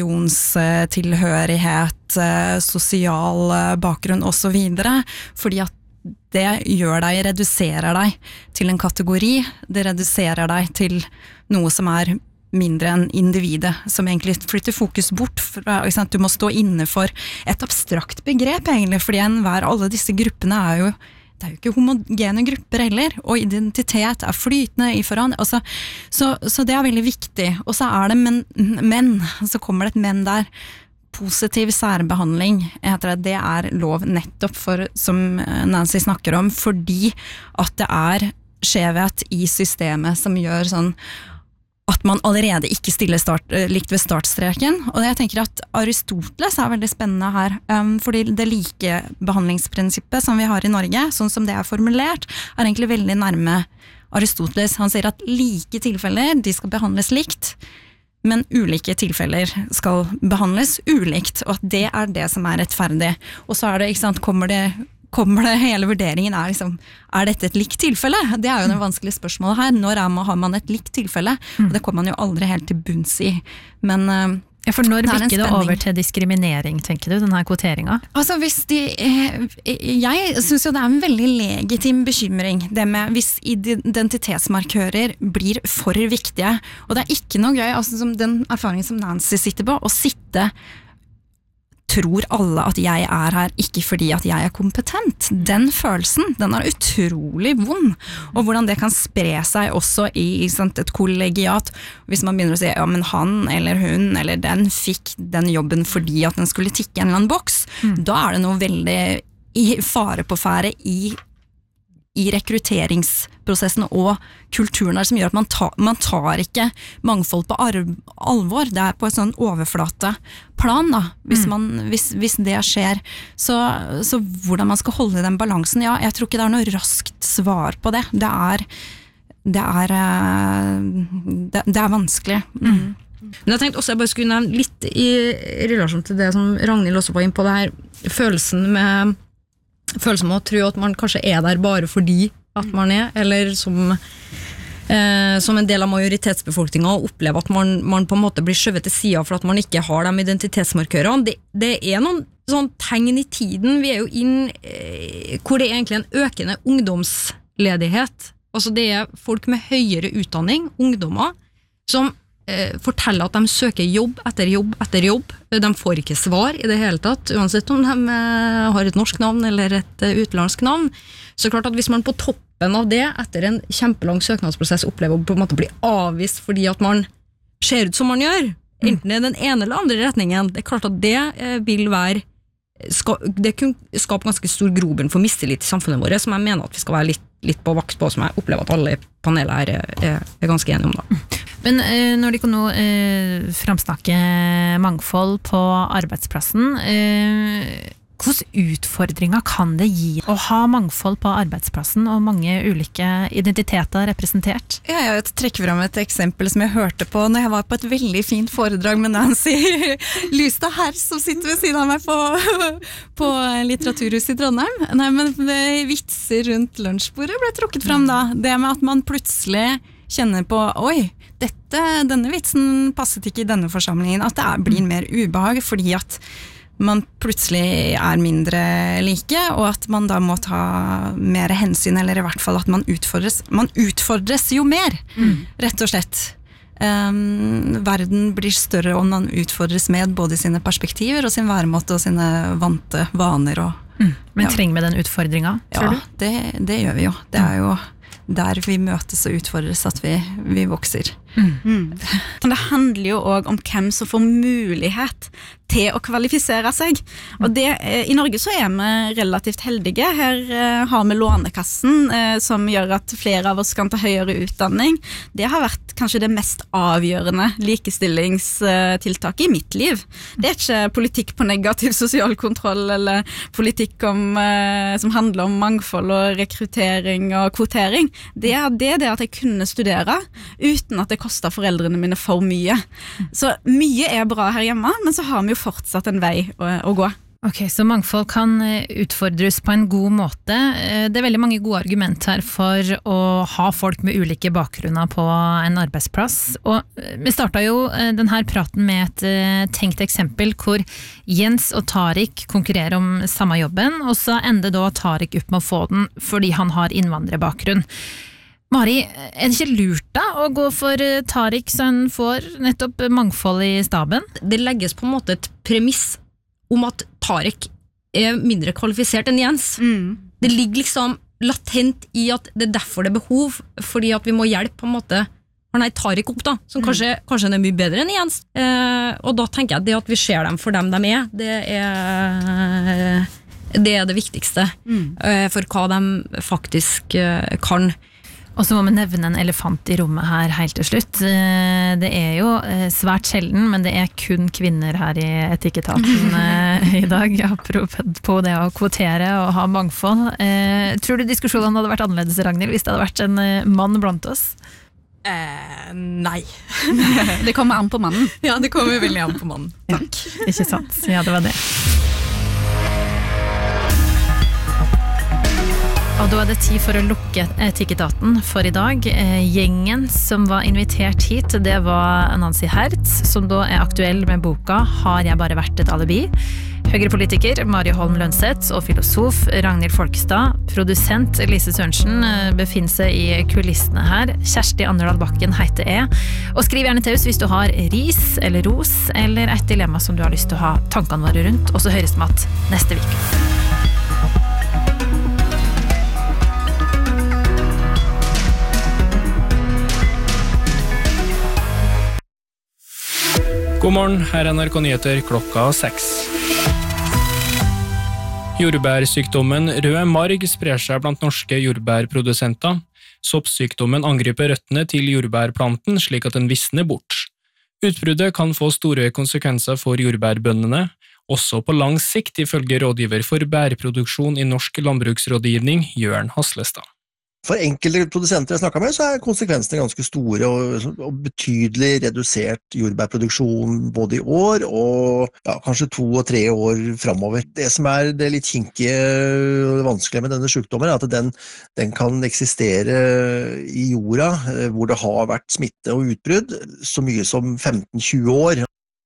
religionstilhørighet, sosial bakgrunn og så videre, fordi at det reduserer deg til en kategori, det reduserer deg til noe som er mindre enn individet, som egentlig flytter fokus bort fra, du må stå inne for et abstrakt begrep egentlig, fordi alle disse gruppene det er jo ikke homogene grupper heller, og identitet er flytende i forhånd, så det er veldig viktig. Og så det men, så kommer det et men der. Positiv særbehandling, det er lov nettopp for, som Nancy snakker om, fordi at det skjevhet i systemet som gjør sånn at man allerede ikke stiller likt ved startstreken, og jeg tenker at Aristoteles veldig spennende her, fordi det likebehandlingsprinsippet som vi har i Norge, sånn som det formulert, egentlig veldig nærme Aristoteles. Han sier at like tilfeller, de skal behandles likt, men ulike tilfeller skal behandles ulikt, og at det det som rettferdig. Og så det, ikke sant, kommer det hele vurderingen dette et likt tilfelle? Det jo det vanskelige spørsmålet her. Når har man et likt tilfelle? Og det kommer man jo aldri helt til bunns i. Men for når bikker det over til diskriminering, tenker du, denne kvoteringen? Altså jeg synes jo det en veldig legitim bekymring, det med hvis identitetsmarkører blir for viktige, og det ikke noe gøy, som den erfaringen som Nancy sitter på, å sitte tror alle at jeg her ikke fordi at jeg kompetent. Den følelsen, den utrolig vond. Og hvordan det kan spre seg også i et kollegiat, hvis man begynner å si, ja, men han eller hun eller den fikk den jobben fordi at den skulle tikke en eller annen boks, Da det noe veldig i fare på fære i rekrutteringsprosessen og kulturen der, som gjør at man tar ikke mangfold på alvor. Det på et sånn overflate plan da, hvis det skjer. Så hvordan man skal holde den balansen, ja, jeg tror ikke det noe raskt svar på det. Det er vanskelig. Men jeg tenkte også jeg bare skulle nevne litt i relasjon til det som Ragnhild også var inn på, det her følelsen med å tro at man kanskje der bare fordi at man eller som en del av majoritetsbefolkningen og opplever at man på en måte blir skjøvet til siden for at man ikke har de identitetsmarkørene. Det noen sånn tegn i tiden, vi jo inn hvor det egentlig en økende ungdomsledighet. Altså det folk med høyere utdanning, ungdommer, som forteller at de søker jobb etter jobb etter jobb. De får ikke svar i det hele tatt, uansett om de har et norsk navn eller et utenlandsk navn. Så klart at hvis man på toppen av det, etter en kjempelang søknadsprosess, opplever å på en måte bli avvist fordi at man ser ut som man gjør, enten i den ene eller andre retningen, det klart at det vil være det kunne skape ganske stor grobunn for mistillit i samfunnet vårt, som jeg mener at vi skal være litt på vakt på, som jeg opplever at alle panelet her ganske enige om da. Men når de kan nå framsnakke mangfold på arbeidsplassen, hvilke utfordringer kan det gi å ha mangfold på arbeidsplassen og mange ulike identiteter representert? Jeg trekker frem et eksempel som jeg hørte på når jeg var på et veldig fint foredrag med Nancy Lystad her, som sitter ved siden av meg på Litteraturhuset i Trondheim. Nei, men vitser rundt lunsjbordet ble trukket frem da. Det med at man plutselig kjenner på, oi, denne vitsen passet ikke i denne forsamlingen, at det blir mer ubehag fordi at man plutselig mindre like, og at man da må ta mer hensyn, eller i hvert fall at man utfordres jo mer, rett og slett. Verden blir større om man utfordres med både sine perspektiver og sin væremåte og sine vante vaner. Men trenger vi den utfordringen, tror du? Ja, det gjør vi jo. Det jo der vi møtes og utfordres at vi vokser. Det handler jo også om hvem som får mulighet til å kvalifisere seg. Og i Norge så vi relativt heldige. Her har vi Lånekassen, som gjør at flere av oss kan ta høyere utdanning. Det har vært kanskje det mest avgjørende likestillingstiltaket i mitt liv. Det ikke politikk på negativ sosial kontroll, eller politikk som handler om mangfold og rekruttering og kvotering. Det det at jeg kunne studere uten at det kostet foreldrene mine for mye. Så mye bra her hjemme, men så har vi jo fortsatt en vei å gå. Ok, så mangfold kan utfordres på en god måte. Det veldig mange gode argument her for å ha folk med ulike bakgrunner på en arbeidsplass. Og vi startet jo denne praten med et tenkt eksempel hvor Jens og Tariq konkurrerer om samme jobben, og så ender da Tariq opp med å få den fordi han har innvandrerbakgrunn. Mari, det ikke lurt da å gå for Tariq så han får nettopp mangfold i staben? Det legges på en måte et premiss om at Tariq mindre kvalifisert enn Jens. Det ligger liksom latent i at det derfor det behov, fordi at vi må hjelpe på en måte Tariq opp da, som kanskje mye bedre enn Jens. Og da tenker jeg det at vi ser dem for dem de det det viktigste for hva de faktisk kan. Og så må vi nevne en elefant i rommet her helt til slutt. Det jo svært sjelden, men det kun kvinner her i Etikketaten i dag, apropos det å kvotere og ha mangfold. Tror du diskusjonen hadde vært annerledes, Ragnhild, hvis det hadde vært en mann blant oss? Nei. Det kommer an på mannen. Ja, det kommer veldig an på mannen. Takk. Ja, ikke sant? Ja, det var det. Og da det tid for å lukke Etikketaten for i dag. Gjengen som var invitert hit, det var Nancy Hertz, som da aktuell med boka «Har jeg bare vært et alibi?». Høyrepolitiker Mari Holm Lønseth og filosof Ragnhild Folkestad. Produsent Lise Sørensen befinner seg i kulissene her. Kjersti Anderdal Bakken heter jeg. Og skriv gjerne til oss hvis du har ris eller ros, eller et dilemma som du har lyst til å ha tankene våre rundt. Og så høres vi igjen neste uke. God morgen, her NRK Nyheter klokka 6. Jordbærsykdommen rød marg sprer seg blant norske jordbærprodusenter. Soppsykdommen angriper røttene til jordbærplanten slik at den visner bort. Utbruddet kan få store konsekvenser for jordbærbøndene, også på lang sikt ifølge rådgiver for bærproduksjon i Norsk Landbruksrådgivning, Jørn Haslestad. For enkelte produsenter jeg snakket med, så konsekvensene ganske store og betydelig redusert jordbærproduksjon både i år og kanskje 2 og 3 år fremover. Det som det litt kinkige og vanskelige med denne sykdommen at den kan eksistere i jorda hvor det har vært smitte og utbrudd så mye som 15-20 år.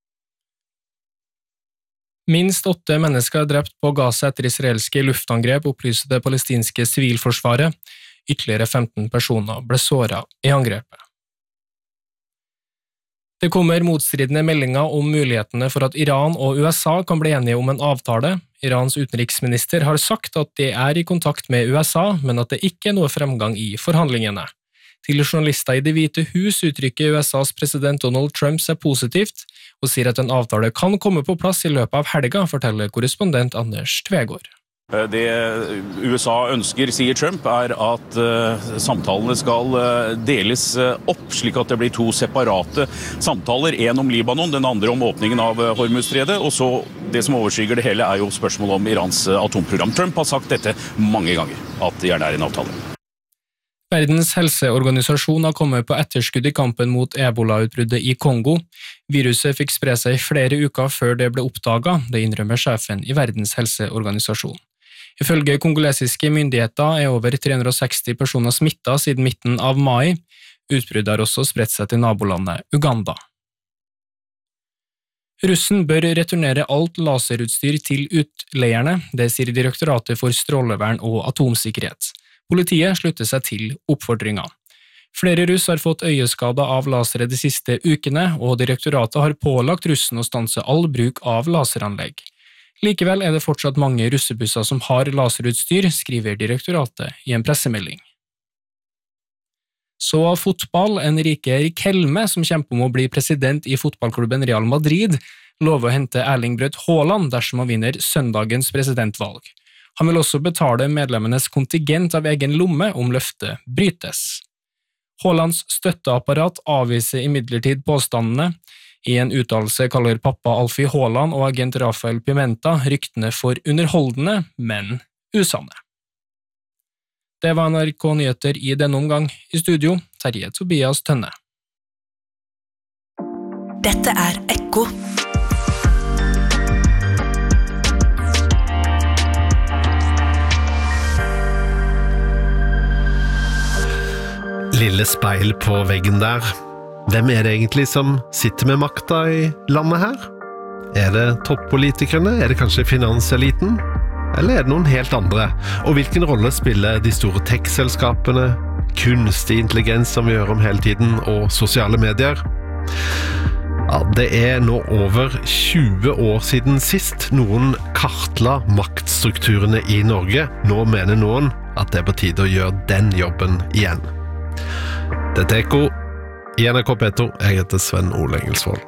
Minst 8 mennesker drept på Gaza etter israelske luftangrep, opplyste det palestinske sivilforsvaret. Ytterligere 15 personer ble såret i angrepet. Det kommer motstridende meldinger om mulighetene for at Iran og USA kan bli enige om en avtale. Irans utenriksminister har sagt at de i kontakt med USA, men at det ikke noe fremgang i forhandlingene. Til journalister i Det hvite hus uttrykker USAs president Donald Trump seg positivt, og sier at en avtale kan komme på plass i løpet av helga, forteller korrespondent Anders Tvegård. Det USA ønsker, sier Trump, at samtalene skal deles opp, slik at det blir 2 separate samtaler, en om Libanon, den andre om åpningen av Hormuzstredet, og så det som overskygger det hele jo spørsmålet om Irans atomprogram. Trump har sagt dette mange ganger, at det gjerne en avtale. Verdens helseorganisasjon har kommet på etterskudd i kampen mot Ebola-utbruddet i Kongo. Viruset fikk spre seg i flere uker før det ble oppdaget, det innrømmer sjefen i Verdens helseorganisasjon. Ifølge kongolesiske myndigheter over 360 personer smittet siden midten av mai. Utbruddet har også spredt seg til nabolandet Uganda. Russen bør returnere alt laserutstyr til utleierne, det sier Direktoratet for strålevern og atomsikkerhet. Politiet slutter seg til oppfordringen. Flere russ har fått øyeskader av lasere de siste ukene, og direktoratet har pålagt russen å stanse all bruk av laseranlegg. Likevel det fortsatt mange russebusser som har laserutstyr, skriver direktoratet i en pressemelding. Så fotball, Enrique Riquelme, som kjemper om å bli president i fotballklubben Real Madrid, lover å hente Erling Braut Haaland dersom han vinner søndagens presidentvalg. Han vil også betale medlemmenes kontingent av egen lomme om løftet brytes. Haalands støtteapparat avviser imidlertid påstandene. I en uttalelse kaller pappa Alfie Haaland og agent Rafael Pimenta ryktene for underholdende, men usanne. Det var NRK Nyheter i denne omgang. I studio, Terje Tobias Tønne. Dette Ekko. Lille speil på veggen der. Hvem det egentlig som sitter med makta i landet her? Det toppolitikerne? Det kanskje finanseliten? Eller det noen helt andre? Og hvilken rolle spiller de store tech-selskapene, kunstig intelligens som vi hører om hele tiden, og sosiale medier? Ja, det nå over 20 år siden sist noen kartla maktstrukturene i Norge. Nå mener noen at det på tide å gjøre den jobben igjen. Dette Ekko i NRK P2. Jeg heter Sven Ole Engelsvold.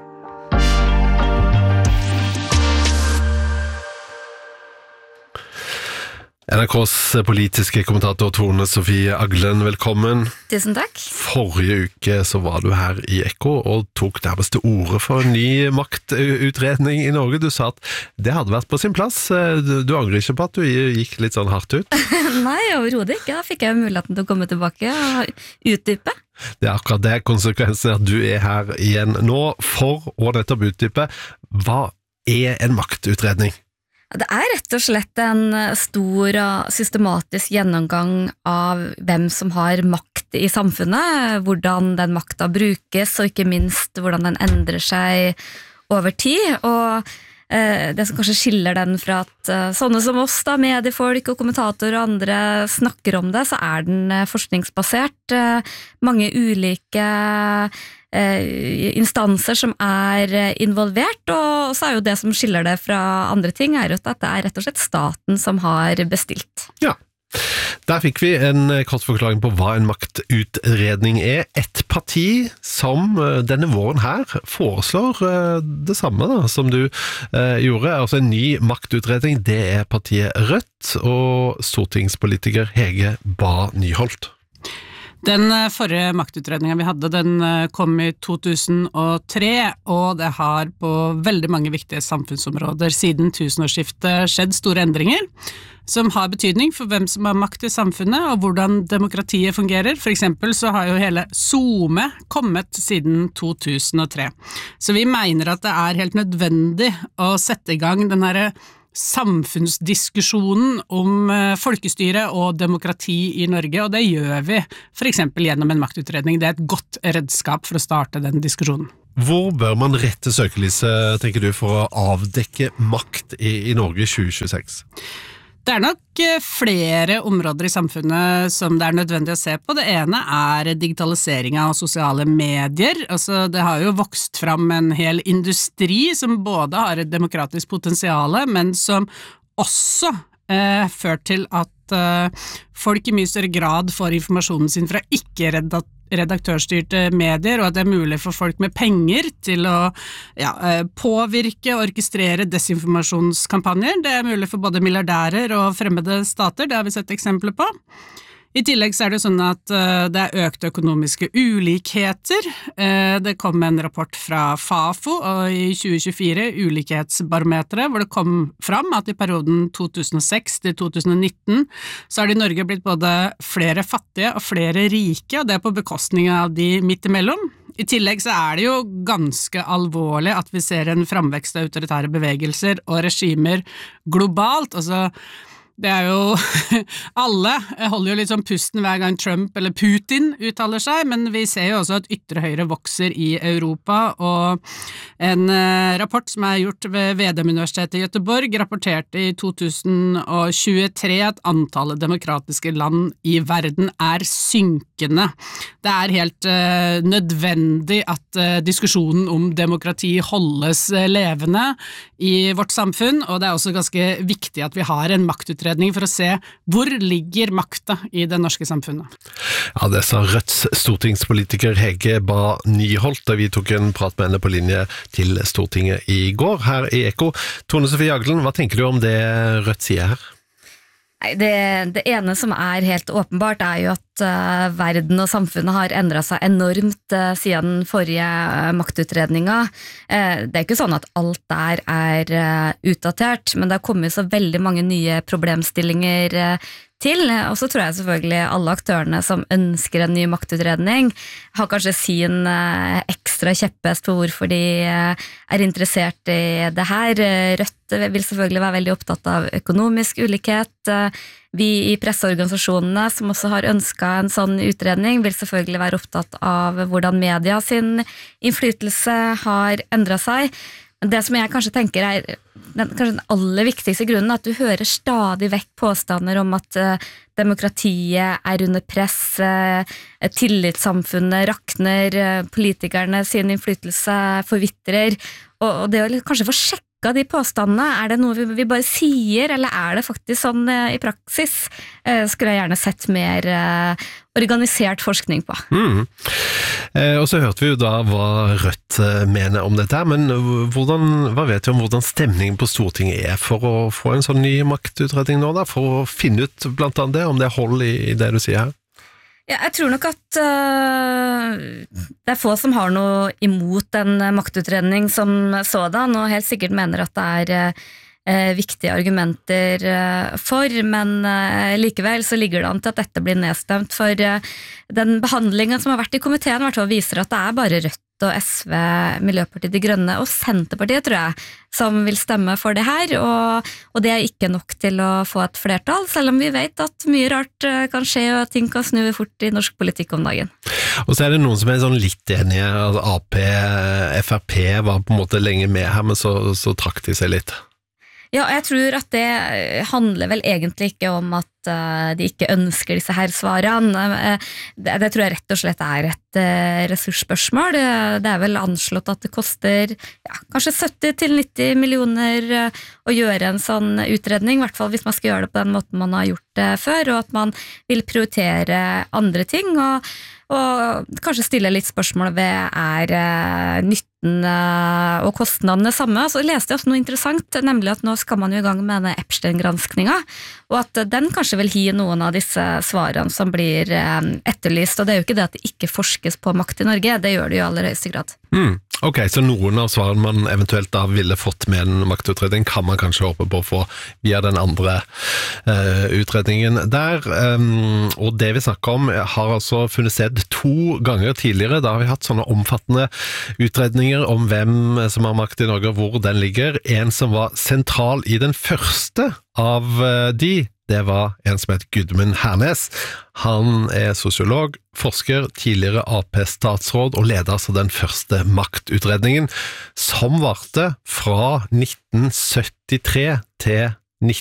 NRKs politiske kommentator Tone Sofie Aglen, velkommen. Tusen takk. Forrige uke så var du her i Ekko og tok nærmest til orde for en ny maktutredning i Norge. Du sa at det hadde vært på sin plass. Du angrer ikke på at du gikk litt sånn hardt ut? Nei, overhodet ikke. Da fikk jeg muligheten til å komme tilbake og utdype. Det akkurat det konsekvensen at du her igjen nå for å nettopp utdype. Hva en maktutredning? Det rett og slett en stor og systematisk gjennomgang av hvem som har makt i samfunnet, hvordan den makta brukes, og ikke minst hvordan den endrer seg over tid. Og det som kanskje skiller den fra at sånne som oss, da, mediefolk og kommentatorer og andre snakker om det, så den forskningsbasert. Mange ulike instanser som involvert, og så jo det som skiller det fra andre ting, jo at det rett og slett staten som har bestilt. Ja, Der fikk vi en kort forklaring på hva en maktutredning er. Et parti som denne våren her foreslår det samme da, som du gjorde, altså en ny maktutredning, det er partiet Rødt og stortingspolitiker Hege Bae Nyholt. Den forrige maktutredningen vi hadde, den kom i 2003, og det har på veldig mange viktige samfunnsområder siden tusenårsskiftet skjedd store endringer, som har betydning for hvem som har makt i samfunnet, og hvordan demokratiet fungerer. For eksempel så har jo hele SoMe kommet siden 2003. Så vi mener at det er helt nødvendig å sette i gang den her samfunnsdiskusjonen om folkestyre og demokrati i Norge, og det gjør vi for eksempel gjennom en maktutredning. Det er et godt redskap for å starte den diskusjonen. Hvor bør man rette søkelyset, tenker du, for å avdekke makt i Norge 2026? Det er nok flere områder i samfunnet som det er nødvendig å se på. Det ene er digitalisering av sosiale medier. Altså, det har jo vokst fram en hel industri som både har et demokratisk potensiale, men som også fører til at folk i mye større grad får informasjonen sin fra ikke-redaktørstyrte medier, og at det er mulig for folk med penger til å påvirke og orkestrere desinformasjonskampanjer. Det er mulig for både milliardærer og fremmede stater, det har vi sett eksempler på. I tillegg så er det sånn at det er økte økonomiske ulikheter. Det kom en rapport fra FAFO i 2024, Ulikhetsbarometeret, hvor det kom fram at i perioden 2006 til 2019 så har det i Norge blitt både flere fattige og flere rike, og det er på bekostning av de midt imellom. I tillegg så er det jo ganske alvorlig at vi ser en framvekst av autoritære bevegelser og regimer globalt, altså det er jo, alle holder jo litt sånn pusten hver gang Trump eller Putin uttaler seg, men vi ser jo også at ytre høyre vokser i Europa, og en rapport som er gjort ved Vedum-universitetet i Göteborg rapporterte i 2023 at antallet demokratiske land i verden er synkende. Det er helt nødvendig at diskusjonen om demokrati holdes levende i vårt samfunn, og det er også ganske viktig at vi har en maktutredning for å se hvor ligger makta i det norske samfunnet. Ja, det sa Rødts stortingspolitiker Hege Bae Nyholt, da vi tok en prat med henne på linje til Stortinget i går, her i Ekko. Tone Sofie Jagland, hva tenker du om det Rødt sier her? Det ene som er helt åpenbart er jo at verden og samfunnet har endret seg enormt siden den forrige maktutredningen. Det er ikke sånn at alt der er utdatert, men det har kommet så veldig mange nye problemstillinger til, og så tror jeg selvfølgelig alle aktørene som ønsker en ny maktutredning har kanskje sin ekstra kjepphest på hvorfor de er interessert i det her. Rødt vil selvfølgelig være veldig opptatt av økonomisk ulikhet. Vi i presseorganisasjonene som også har ønsket en sånn utredning vil selvfølgelig være opptatt av hvordan media sin innflytelse har endret seg. Det som jeg kanskje tenker er kanskje den aller viktigste grunnen, at du hører stadig vekk påstander om at demokratiet er under press, tillitssamfunnet rakner, politikerne sin innflytelse forvitrer, og det å kanskje få sjekka de påstandene, er det noe vi bare sier, eller er det faktisk sånn i praksis? Skulle jeg gjerne sett mer organisert forskning på. Og så hørte vi jo da hva Rødt mener om dette, men hva vet du om hvordan stemningen på Stortinget er for å få en sånn ny maktutredning nå da, for å finne ut blant annet det, om det er hold i det du sier her? Ja, jeg tror nok at det er få som har noe imot en maktutredning som sådan, og helt sikkert mener at det er viktige argumenter for, men likevel så ligger det an til at dette blir nedstemt, for den behandlingen som har vært i komiteen i hvert fall viser at det er bare Rødt og SV, Miljøpartiet De Grønne og Senterpartiet, tror jeg, som vil stemme for det her, og det er ikke nok til å få et flertall, selv om vi vet at mye rart kan skje og ting kan snu fort i norsk politikk om dagen. Og så er det noen som er sånn litt enige, altså AP, FrP var på en måte lenge med her, men så trakk de seg litt. Ja, jeg tror at det handler vel egentlig ikke om at de ikke ønsker disse her svarene. Det tror jeg rett og slett er et ressursspørsmål. Det er vel anslått at det koster kanskje 70-90 millioner å gjøre en sånn utredning, i hvert fall hvis man skal gjøre det på den måten man har gjort det før, og at man vil prioritere andre ting, og kanskje stille litt spørsmål ved nytten og kostnadene samme. Så leste jeg også noe interessant, nemlig at nå skal man jo i gang med denne Epstein-granskninga, og at den kanskje vil gi noen av disse svarene som blir etterlyst, og det er jo ikke det at det ikke forskes på makt i Norge, det gjør det jo i aller høyeste grad. Ok, så noen av svarene man eventuelt da ville fått med en maktutredning kan man kanskje håpe på å få via den andre utredningen der, og det vi snakker om har altså funnet sted 2 ganger tidligere. Da har vi hatt sånne omfattende utredninger om hvem som har makt i Norge og hvor den ligger. En som var sentral i den første av det var en som het Gudmund Hernes. Han sosiolog, forsker, tidligere AP-statsråd og leder altså den første maktutredningen, som varte fra 1973 til